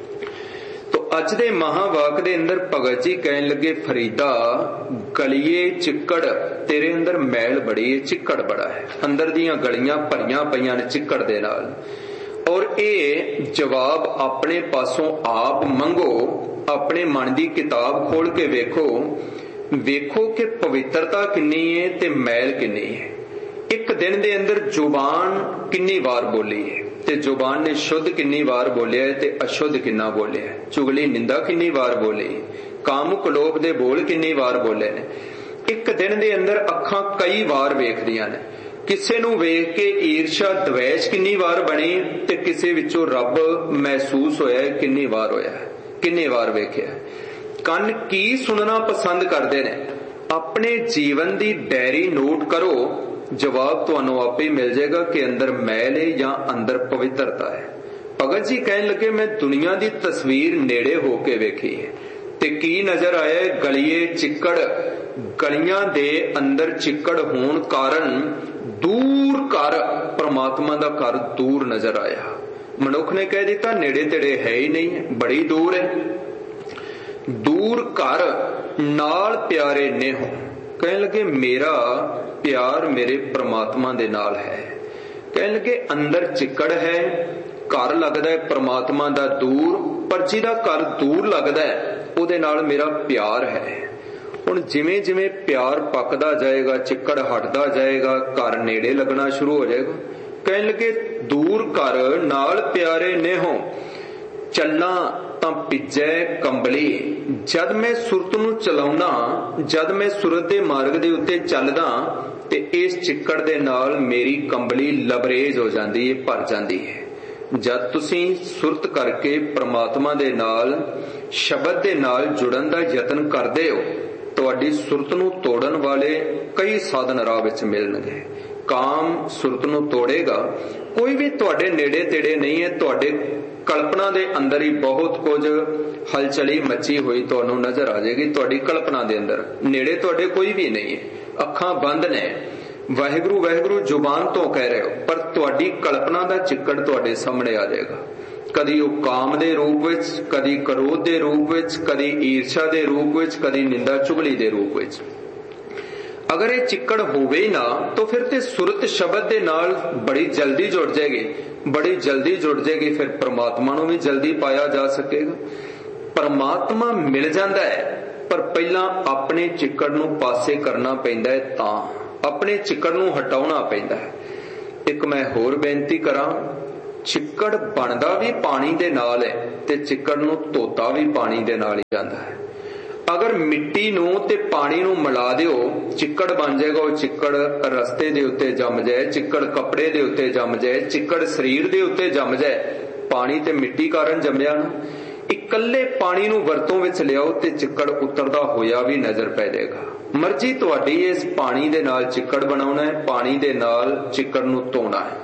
ਤੋ ਅੱਜ ਦੇ ਮਹਾਵਾਕ ਦੇ ਅੰਦਰ ਭਗਤ ਜੀ ਕਹਿਣ ਲੱਗੇ, ਫਰੀਦਾ ਗਲੀਏ ਚਿੱਕੜ, ਤੇਰੇ ਅੰਦਰ ਮੈਲ ਬੜੀ ਹੈ, ਚਿੱਕੜ ਬੜਾ ਹੈ, ਅੰਦਰ ਦੀਆਂ ਗਲੀਆਂ ਭਰੀਆਂ ਪਈਆਂ ਨੇ ਚਿੱਕੜ ਦੇ ਨਾਲ। ਔਰ ਇਹ ਜਵਾਬ ਆਪਣੇ ਪਾਸੋਂ ਆਪ ਮੰਗੋ, ਆਪਣੇ ਮਨ ਦੀ ਕਿਤਾਬ ਖੋਲ ਕੇ ਵੇਖੋ, ਵੇਖੋ ਕਿ ਪਵਿੱਤਰਤਾ ਕਿੰਨੀ ਹੈ ਤੇ ਮੈਲ ਕਿੰਨੀ ਹੈ। ਇੱਕ ਦਿਨ ਦੇ ਅੰਦਰ ਜ਼ੁਬਾਨ ਕਿੰਨੀ ਵਾਰ ਬੋਲੀ ਹੈ, ਤੇ ਜ਼ੁਬਾਨ ਨੇ ਸ਼ੁੱਧ ਕਿੰਨੀ ਵਾਰ ਬੋਲਿਆ ਹੈ ਤੇ ਅਸ਼ੁੱਧ ਕਿੰਨਾ ਬੋਲਿਆ ਹੈ। ਚੁਗਲੀ ਨਿੰਦਾ ਕਿੰਨੀ ਵਾਰ ਬੋਲੀ, ਕਾਮੁਕ ਲੋਭ ਦੇ ਬੋਲ ਕਿੰਨੀ ਵਾਰ ਬੋਲੇ ਨੇ। ਇੱਕ ਦਿਨ ਦੇ ਅੰਦਰ ਅੱਖਾਂ ਕਈ ਵਾਰ ਵੇਖਦੀਆਂ ਨੇ, ਕਿਸੇ ਨੂੰ ਵੇਖ ਕੇ ਈਰਸ਼ਾ ਦਵੇਸ਼ ਕਿੰਨੀ ਵਾਰ ਬਣੀ, ਤੇ ਕਿਸੇ ਵਿੱਚੋਂ ਰੱਬ ਮਹਿਸੂਸ ਹੋਇਆ ਕਿੰਨੀ ਵਾਰ ਹੋਇਆ, ਕਿੰਨੀ ਵਾਰ ਵੇਖਿਆ। ਕੰਨ ਕੀ ਸੁਣਨਾ ਪਸੰਦ ਕਰਦੇ ਨੇ, ਆਪਣੇ ਜੀਵਨ ਦੀ ਡਾਇਰੀ ਨੋਟ ਕਰੋ, ਜਵਾਬ ਤੁਹਾਨੂੰ ਆਪੇ ਹੀ ਮਿਲ ਜਾਏਗਾ ਕਿ ਅੰਦਰ ਮੈਲ ਹੈ ਜਾਂ ਅੰਦਰ ਪਵਿੱਤਰਤਾ ਹੈ। ਭਗਤ ਜੀ ਕਹਿਣ ਲੱਗੇ, ਮੈਂ ਦੁਨੀਆ ਦੀ ਤਸਵੀਰ ਨੇੜੇ ਹੋ ਕੇ ਵੇਖੀ ਹੈ ਤੇ ਕੀ ਨਜ਼ਰ ਆਇਆ, ਗਲੀਏ ਚਿੱਕੜ, ਗਲੀਆਂ ਦੇ ਅੰਦਰ ਚਿੱਕੜ ਹੋਣ ਕਾਰਨ ਦੂਰ ਘਰ, ਪਰਮਾਤਮਾ ਦਾ ਘਰ ਦੂਰ ਨਜ਼ਰ ਆਇਆ। ਮਨੁੱਖ ਨੇ ਕਹਿ ਦਿੱਤਾ ਨੇੜੇ ਤੇੜੇ ਹੈ ਹੀ ਨਹੀਂ, ਬੜੀ ਦੂਰ ਹੈ। ਦੂਰ ਘਰ ਨਾਲ ਪਿਆਰੇ ਨੇਹੋ, ਕਹਿਣ ਲੱਗੇ ਮੇਰਾ ਪਿਆਰ ਮੇਰੇ ਪ੍ਰਮਾਤਮਾ ਦੇ ਨਾਲ ਹੈ। ਕਹਿਣ ਲੱਗੇ ਅੰਦਰ ਚਿੱਕੜ ਹੈ, ਘਰ ਲੱਗਦਾ ਹੈ ਪ੍ਰਮਾਤਮਾ ਦਾ ਦੂਰ, ਪਰ ਜਿਹਦਾ ਘਰ ਦੂਰ ਲੱਗਦਾ ਹੈ ਉਹਦੇ ਨਾਲ ਮੇਰਾ ਪਿਆਰ ਹੈ। ਹੁਣ ਜਿਵੇਂ ਜਿਵੇਂ ਪਿਆਰ ਪੱਕਦਾ ਜਾਏਗਾ, ਚਿੱਕੜ ਹਟਦਾ ਜਾਏਗਾ, ਘਰ ਨੇੜੇ ਲੱਗਣਾ ਸ਼ੁਰੂ ਹੋ ਜਾਏਗਾ। ਕਹਿਣ ਲੱਗੇ ਦੂਰ ਘਰ ਨਾਲ ਪਿਆਰੇ ਨੇਹੋ, ਚੱਲਾਂ ਤਾਂ ਭਿੱਜੈ ਕੰਬਲੀ। ਜਦ ਮੈਂ ਸੁਰਤ ਨੂੰ ਚਲਾਉਣਾ, ਜਦ ਮੈਂ ਸੁਰਤ ਦੇ ਮਾਰਗ ਦੇ ਉੱਤੇ ਚੱਲਦਾ, ਤੇ ਇਸ ਚਿੱਕੜ ਦੇ ਨਾਲ ਮੇਰੀ ਕੰਬਲੀ ਲਬਰੇਜ ਹੋ ਜਾਂਦੀ ਹੈ, ਭਰ ਜਾਂਦੀ ਹੈ। ਜਦ ਤੁਸੀਂ ਸੁਰਤ ਕਰਕੇ ਪ੍ਰਮਾਤਮਾ ਦੇ ਨਾਲ, ਸ਼ਬਦ ਦੇ ਨਾਲ ਜੁੜਨ ਦਾ ਯਤਨ ਕਰਦੇ ਹੋ, ਤੁਹਾਡੀ ਸੁਰਤ ਨੂੰ ਤੋੜਨ ਵਾਲੇ ਕਈ ਸਾਧਨ ਰਾਹ ਵਿੱਚ ਮਿਲਣਗੇ। ਕਾਮ ਸੁਰਤ ਨੂੰ ਤੋੜੇਗਾ, ਕੋਈ ਵੀ ਤੁਹਾਡੇ ਨੇੜੇ ਤੇੜੇ ਨਹੀਂ ਹੈ, ਤੁਹਾਡੇ ਕਲਪਨਾ ਦੇ ਅੰਦਰ ਹੀ ਬਹੁਤ ਕੁਝ ਹਲਚਲੀ ਮੱਚੀ ਹੋਈ ਤੁਹਾਨੂੰ ਨਜ਼ਰ ਆ ਜਾਏਗੀ। ਤੁਹਾਡੀ ਕਲਪਨਾ ਦੇ ਅੰਦਰ ਨੇੜੇ ਤੁਹਾਡੇ ਕੋਈ ਵੀ ਨਹੀਂ ਹੈ, ਅੱਖਾਂ ਬੰਦ ਨੇ, ਵਾਹਿਗੁਰੂ ਵਾਹਿਗੁਰੂ ਜ਼ੁਬਾਨ ਤੋਂ ਕਹਿ ਰਹੇ ਹੋ, ਪਰ ਤੁਹਾਡੀ ਕਲਪਨਾ ਦਾ ਚਿੱਕੜ ਤੁਹਾਡੇ ਸਾਹਮਣੇ ਆ ਜਾਏਗਾ। ਕਦੀ ਉਹ ਕਾਮ ਦੇ ਰੂਪ ਵਿੱਚ, ਕਦੀ ਕ੍ਰੋਧ ਦੇ ਰੂਪ ਵਿੱਚ, ਕਦੀ ਈਰਸ਼ਾ ਦੇ ਰੂਪ ਵਿੱਚ, ਕਦੀ ਨਿੰਦਾ ਚੁਗਲੀ ਦੇ ਰੂਪ ਵਿੱਚ। ਅਗਰ ਇਹ ਚਿੱਕੜ ਹੋਵੇ ਹੀ ਨਾ, ਤਾਂ ਫਿਰ ਤੇ ਸੁਰਤ ਸ਼ਬਦ ਦੇ ਨਾਲ ਬੜੀ ਜਲਦੀ ਜੁੜ ਜਾਏਗੀ, ਬੜੀ ਜਲਦੀ ਜੁੜ ਜਾਏਗੀ, ਫਿਰ ਪ੍ਰਮਾਤਮਾ ਨੂੰ ਵੀ ਜਲਦੀ ਪਾਇਆ ਜਾ ਸਕੇਗਾ। ਪਰਮਾਤਮਾ ਮਿਲ ਜਾਂਦਾ ਹੈ, ਪਰ ਪਹਿਲਾਂ ਆਪਣੇ ਚਿੱਕੜ ਨੂੰ ਪਾਸੇ ਕਰਨਾ ਪੈਂਦਾ ਹੈ, ਤਾਂ ਆਪਣੇ ਚਿੱਕੜ ਨੂੰ ਹਟਾਉਣਾ ਪੈਂਦਾ ਹੈ। एक मैं होर बेनती करा, चिक्कड़ बनदा भी पानी दे नाल है ते चिक्कड़ नूं धोता भी पानी दे नाल ही जांदा है। अगर मिट्टी नूं ते पानी नूं मिला दिओ चिक्कड़ बन जाएगा। वो चिक्कड़ रस्ते दे उत्ते जम जाए, चिक्कड़ कपड़े दे उत्ते जम जाए, चिक्कड़ शरीर दे उत्ते जम जाए, पानी ते मिट्टी कारण जम्मिया ना। इकल्ले पानी नूं वरतों विच लियाओ ते चिक्कड़ उतरदा होया भी नजर पै जाएगा। मर्जी तुहाडी इस पानी दे नाल चिक्कड़ बनाउणा है, पानी दे नाल चिक्कड़ नूं धोना है।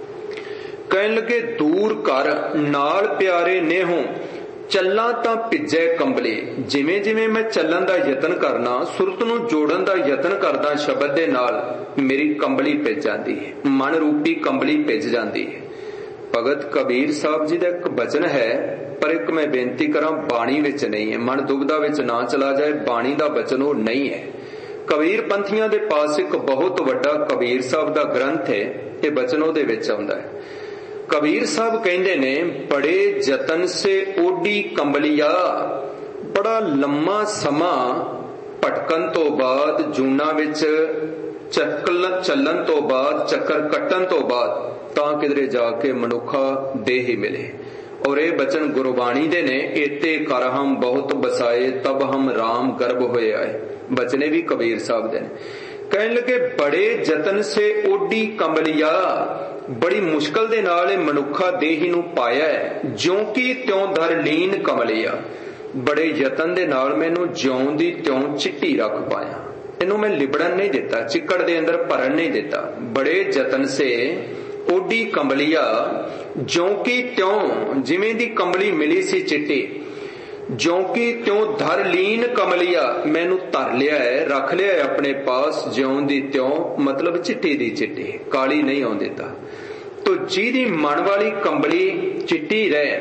कहण लगे दूर कर नाल प्यारे नेहों, ਚੱਲਾਂ ਤਾਂ ਭਿੱਜੇ ਕੰਬਲੇ। ਜਿਵੇਂ ਜਿਵੇਂ ਮੈਂ ਚੱਲਣ ਦਾ ਯਤਨ ਕਰਨਾ, ਸੁਰਤ ਨੂੰ ਜੋੜਨ ਦਾ ਯਤਨ ਕਰਦਾ ਸ਼ਬਦ ਦੇ ਨਾਲ, ਮੇਰੀ ਕੰਬਲੀ ਭਿੱਜ ਜਾਂਦੀ ਹੈ, ਮਨ ਰੂਪੀ ਕੰਬਲੀ ਭਿੱਜ ਜਾਂਦੀ ਹੈ। ਭਗਤ ਕਬੀਰ ਸਾਹਿਬ ਜੀ ਦਾ ਇੱਕ ਬਚਨ ਹੈ, ਪਰ ਇੱਕ ਮੈਂ ਬੇਨਤੀ ਕਰਾਂ, ਬਾਣੀ ਵਿੱਚ ਨਹੀਂ ਹੈ। ਮਨ ਦੁਬਦਾ ਵਿੱਚ ਨਾ ਚਲਾ ਜਾਏ, ਬਾਣੀ ਦਾ ਬਚਨ ਉਹ ਨਹੀਂ ਹੈ। ਕਬੀਰ ਪੰਥੀਆਂ ਦੇ ਪਾਸ ਇੱਕ ਬਹੁਤ ਵੱਡਾ ਕਬੀਰ ਸਾਹਿਬ ਦਾ ਗ੍ਰੰਥ ਹੈ, ਇਹ ਬਚਨ ਉਹਦੇ ਵਿੱਚ ਆਉਂਦਾ ਹੈ। कबीर साहब कहते ने, बड़े जतन से ओडी कंबलिया। बड़ा लम्मा समा भटकन तो बाद, जूना विच चक्कल चलन तो बाद, चक्कर कट्टन तो बाद तां किधरे जाके मनुखा देह मिले। और ये बचन गुरबाणी दे ने, एते कर हम बहुत बसाए, तब हम राम गर्भ होए आए। बचने भी कबीर साहब दे ने। कहने लगे बड़े जतन से ओडी कंबलिया, बड़ी मुश्किल दे नाल मनुखा देही नूं पाया है, ज्यों की त्यों धर लीन कमलिया। बड़े यतन दे नाल मैनू ज्यों दी त्यों चिट्टी रख पाया, इनू मैं लिबड़न नहीं दिता, चिक्कड़ दे अंदर भरन नहीं दिता। बड़े जतन से ओडी कंबलिया, ज्यों की त्यों, जिवें दी कंबली मिली सी चिट्टी, ज्यों की त्यों धर लीन कमलिया, मैनू धर लिया है, रख लिया है अपने पास, ज्यों दी त्यों मतलब चिट्टी दी चिट्टी, काली नहीं आउण दिता। तो जिहदी मन वाली कंबली चिट्टी रहे,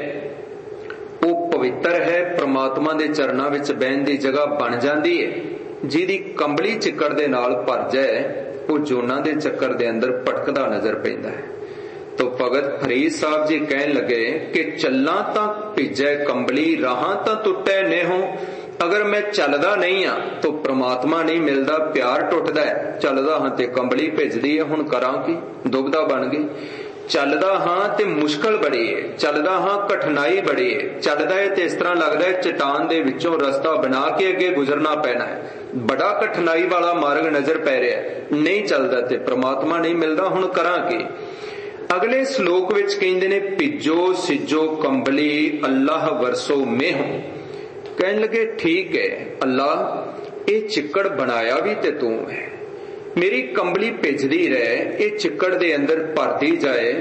वो पवित्र है, परमात्मा दे चरणां विच बहन दी जगह बन जाती है। जिहदी कंबली चिक्कड़ दे नाल भर जाए, वो जोना दे चक्कर दे अंदर भटकदा नजर पैंदा है। तो भगत फरीद साहब जी कहन लगे कि चलना तां भिजे कंबली, राहां तां टुटे नेहों। अगर मैं चलदा नहीं हाँ तो परमात्मा नहीं मिलता, प्यार टुटदा है। चलदा हाँ ते कंबली भिजदी है, हुण करां की, दुबदा बन गई। चलदा हाँ ते मुश्किल बड़ी है, चलदा हाँ कठिनाई बड़ी है, चलदा है ते इस तरह लगदा है चट्टान दे विचों रस्ता बना के अगे गुजरना पैना है। बड़ा कठिनाई वाला मार्ग नजर पै रहा है, नहीं चलदा ते परमात्मा नहीं मिलदा, हुण करां की। अगले श्लोक विच कहंदे ने, भिजो सिजो कंबली अल्लाह वरसो मेहों। कहने लगे ठीक है अल्लाह, ये चिक्कड़ बनाया भी ते तू है, मेरी कंबली भिजदी रहे, ये चिक्कड़ दे अंदर भरती जाए,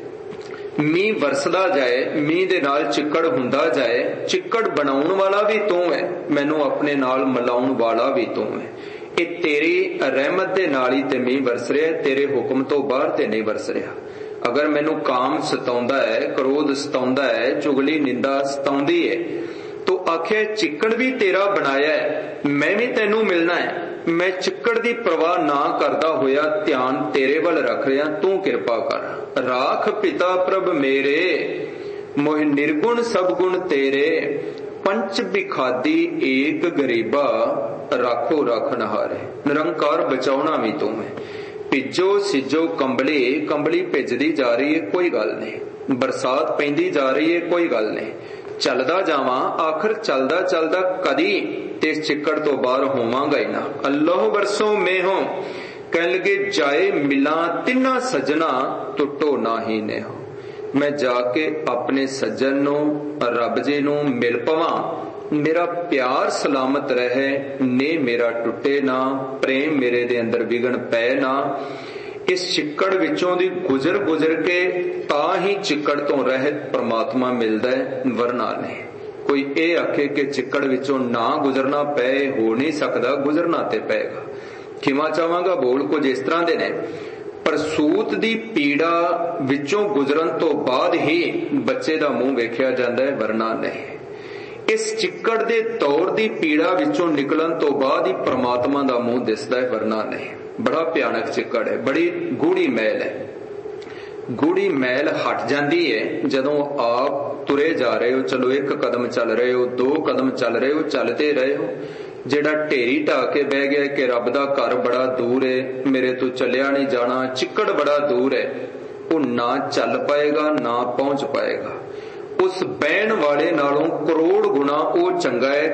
मीह वरसदा जाए, मीह दे नाल चिक्कड़ हुंदा जाए, चिक्कड़ बनाउण वाला भी तू है, मैनू अपने नाल मिलाउण वाला भी तू है। ये तेरी रहमत दे नाल ही ते मीह वरस रहा, तेरे हुक्म तो बाहर ते नहीं वरस रहा। अगर मैनू काम सताउंदा है, क्रोध सताउंदा है, चुगली निंदा सताउंदी है, तो आखे चिक्कड़ भी तेरा बनाया है, मैं भी तेनू मिलना है। मैं चिक्कड़ दी परवाह ना करदा होया ध्यान तेरे वल रख रहा, तू किरपा कर। राख पिता प्रभ मेरे, मोह निर्गुण सब गुण तेरे, पंच बिखादी एक गरीबा, राखो रखनहारे। निरंकार बचाउणा भी तू है। भिजो सिजो कंबली, कंबली भिजदी जा रही है, कोई गल नहीं। बरसात पैंदी जा रही है, कोई गल नहीं। चलदा जावां, आखिर चलदा चलदा कदी ते इस चिक्कड़ तो बाहर होवांगा ही ना। अल्लाह वरसों मेहों। कहन लगे जाए मिला तिन्ना सजना, टुटो ना ही नेहो। मैं जाके अपने सज्जन नूं, रब जी नूं मिल पवां, मेरा प्यार सलामत रहे, ने मेरा टुटे ना, प्रेम मेरे दे अंदर विघन पै ना। इस चिक्कड़ विचों दी गुजर गुजर के तां ही चिक्कड़ तो रहत परमात्मा मिलदा है, वरना नहीं। कोई ये आखे कि चिक्कड़ विचों ना गुजरना पै, हो नहीं सकदा, गुजरना ते पैगा। खिमा चाहांगा बोल कुछ इस तरह दे ने, पर सूत दी पीड़ा विचों गुजरन तो बाद ही बच्चे दा मुंह वेखिया जांदा है, वरना नहीं। इस चिक्कड़ दे दौर दी पीड़ा विचों निकलन तो बाद ही परमात्मा दा मुंह दिसदा है, वरना नहीं। बड़ा भयानक चिक्कड़ है, बड़ी गूढ़ी मैल है। गूढ़ी मैल हट जाती है जदों आप तुरे जा रहे हो। चलो एक कदम चल रहे हो, दो कदम चल रहे हो, चलते रहे हो, ਜਿਹੜਾ ਢੇਰੀ ਢਾ ਕੇ ਬਹਿ ਗਿਆ ਕਿ ਰੱਬ ਦਾ ਘਰ ਬੜਾ ਦੂਰ ਹੈ, ਮੇਰੇ ਤੋਂ ਚੱਲਿਆ ਨਹੀਂ ਜਾਣਾ, ਚਿੱਕੜ ਬੜਾ ਦੂਰ ਹੈ, ਉਹ ਨਾ ਚੱਲ ਪਾਏਗਾ ਨਾ ਪਹੁੰਚ ਪਾਏਗਾ। ਉਸ ਬਹਿਣ ਵਾਲੇ ਨਾਲੋਂ ਕਰੋੜ ਗੁਣਾ ਉਹ ਚੰਗਾ ਹੈ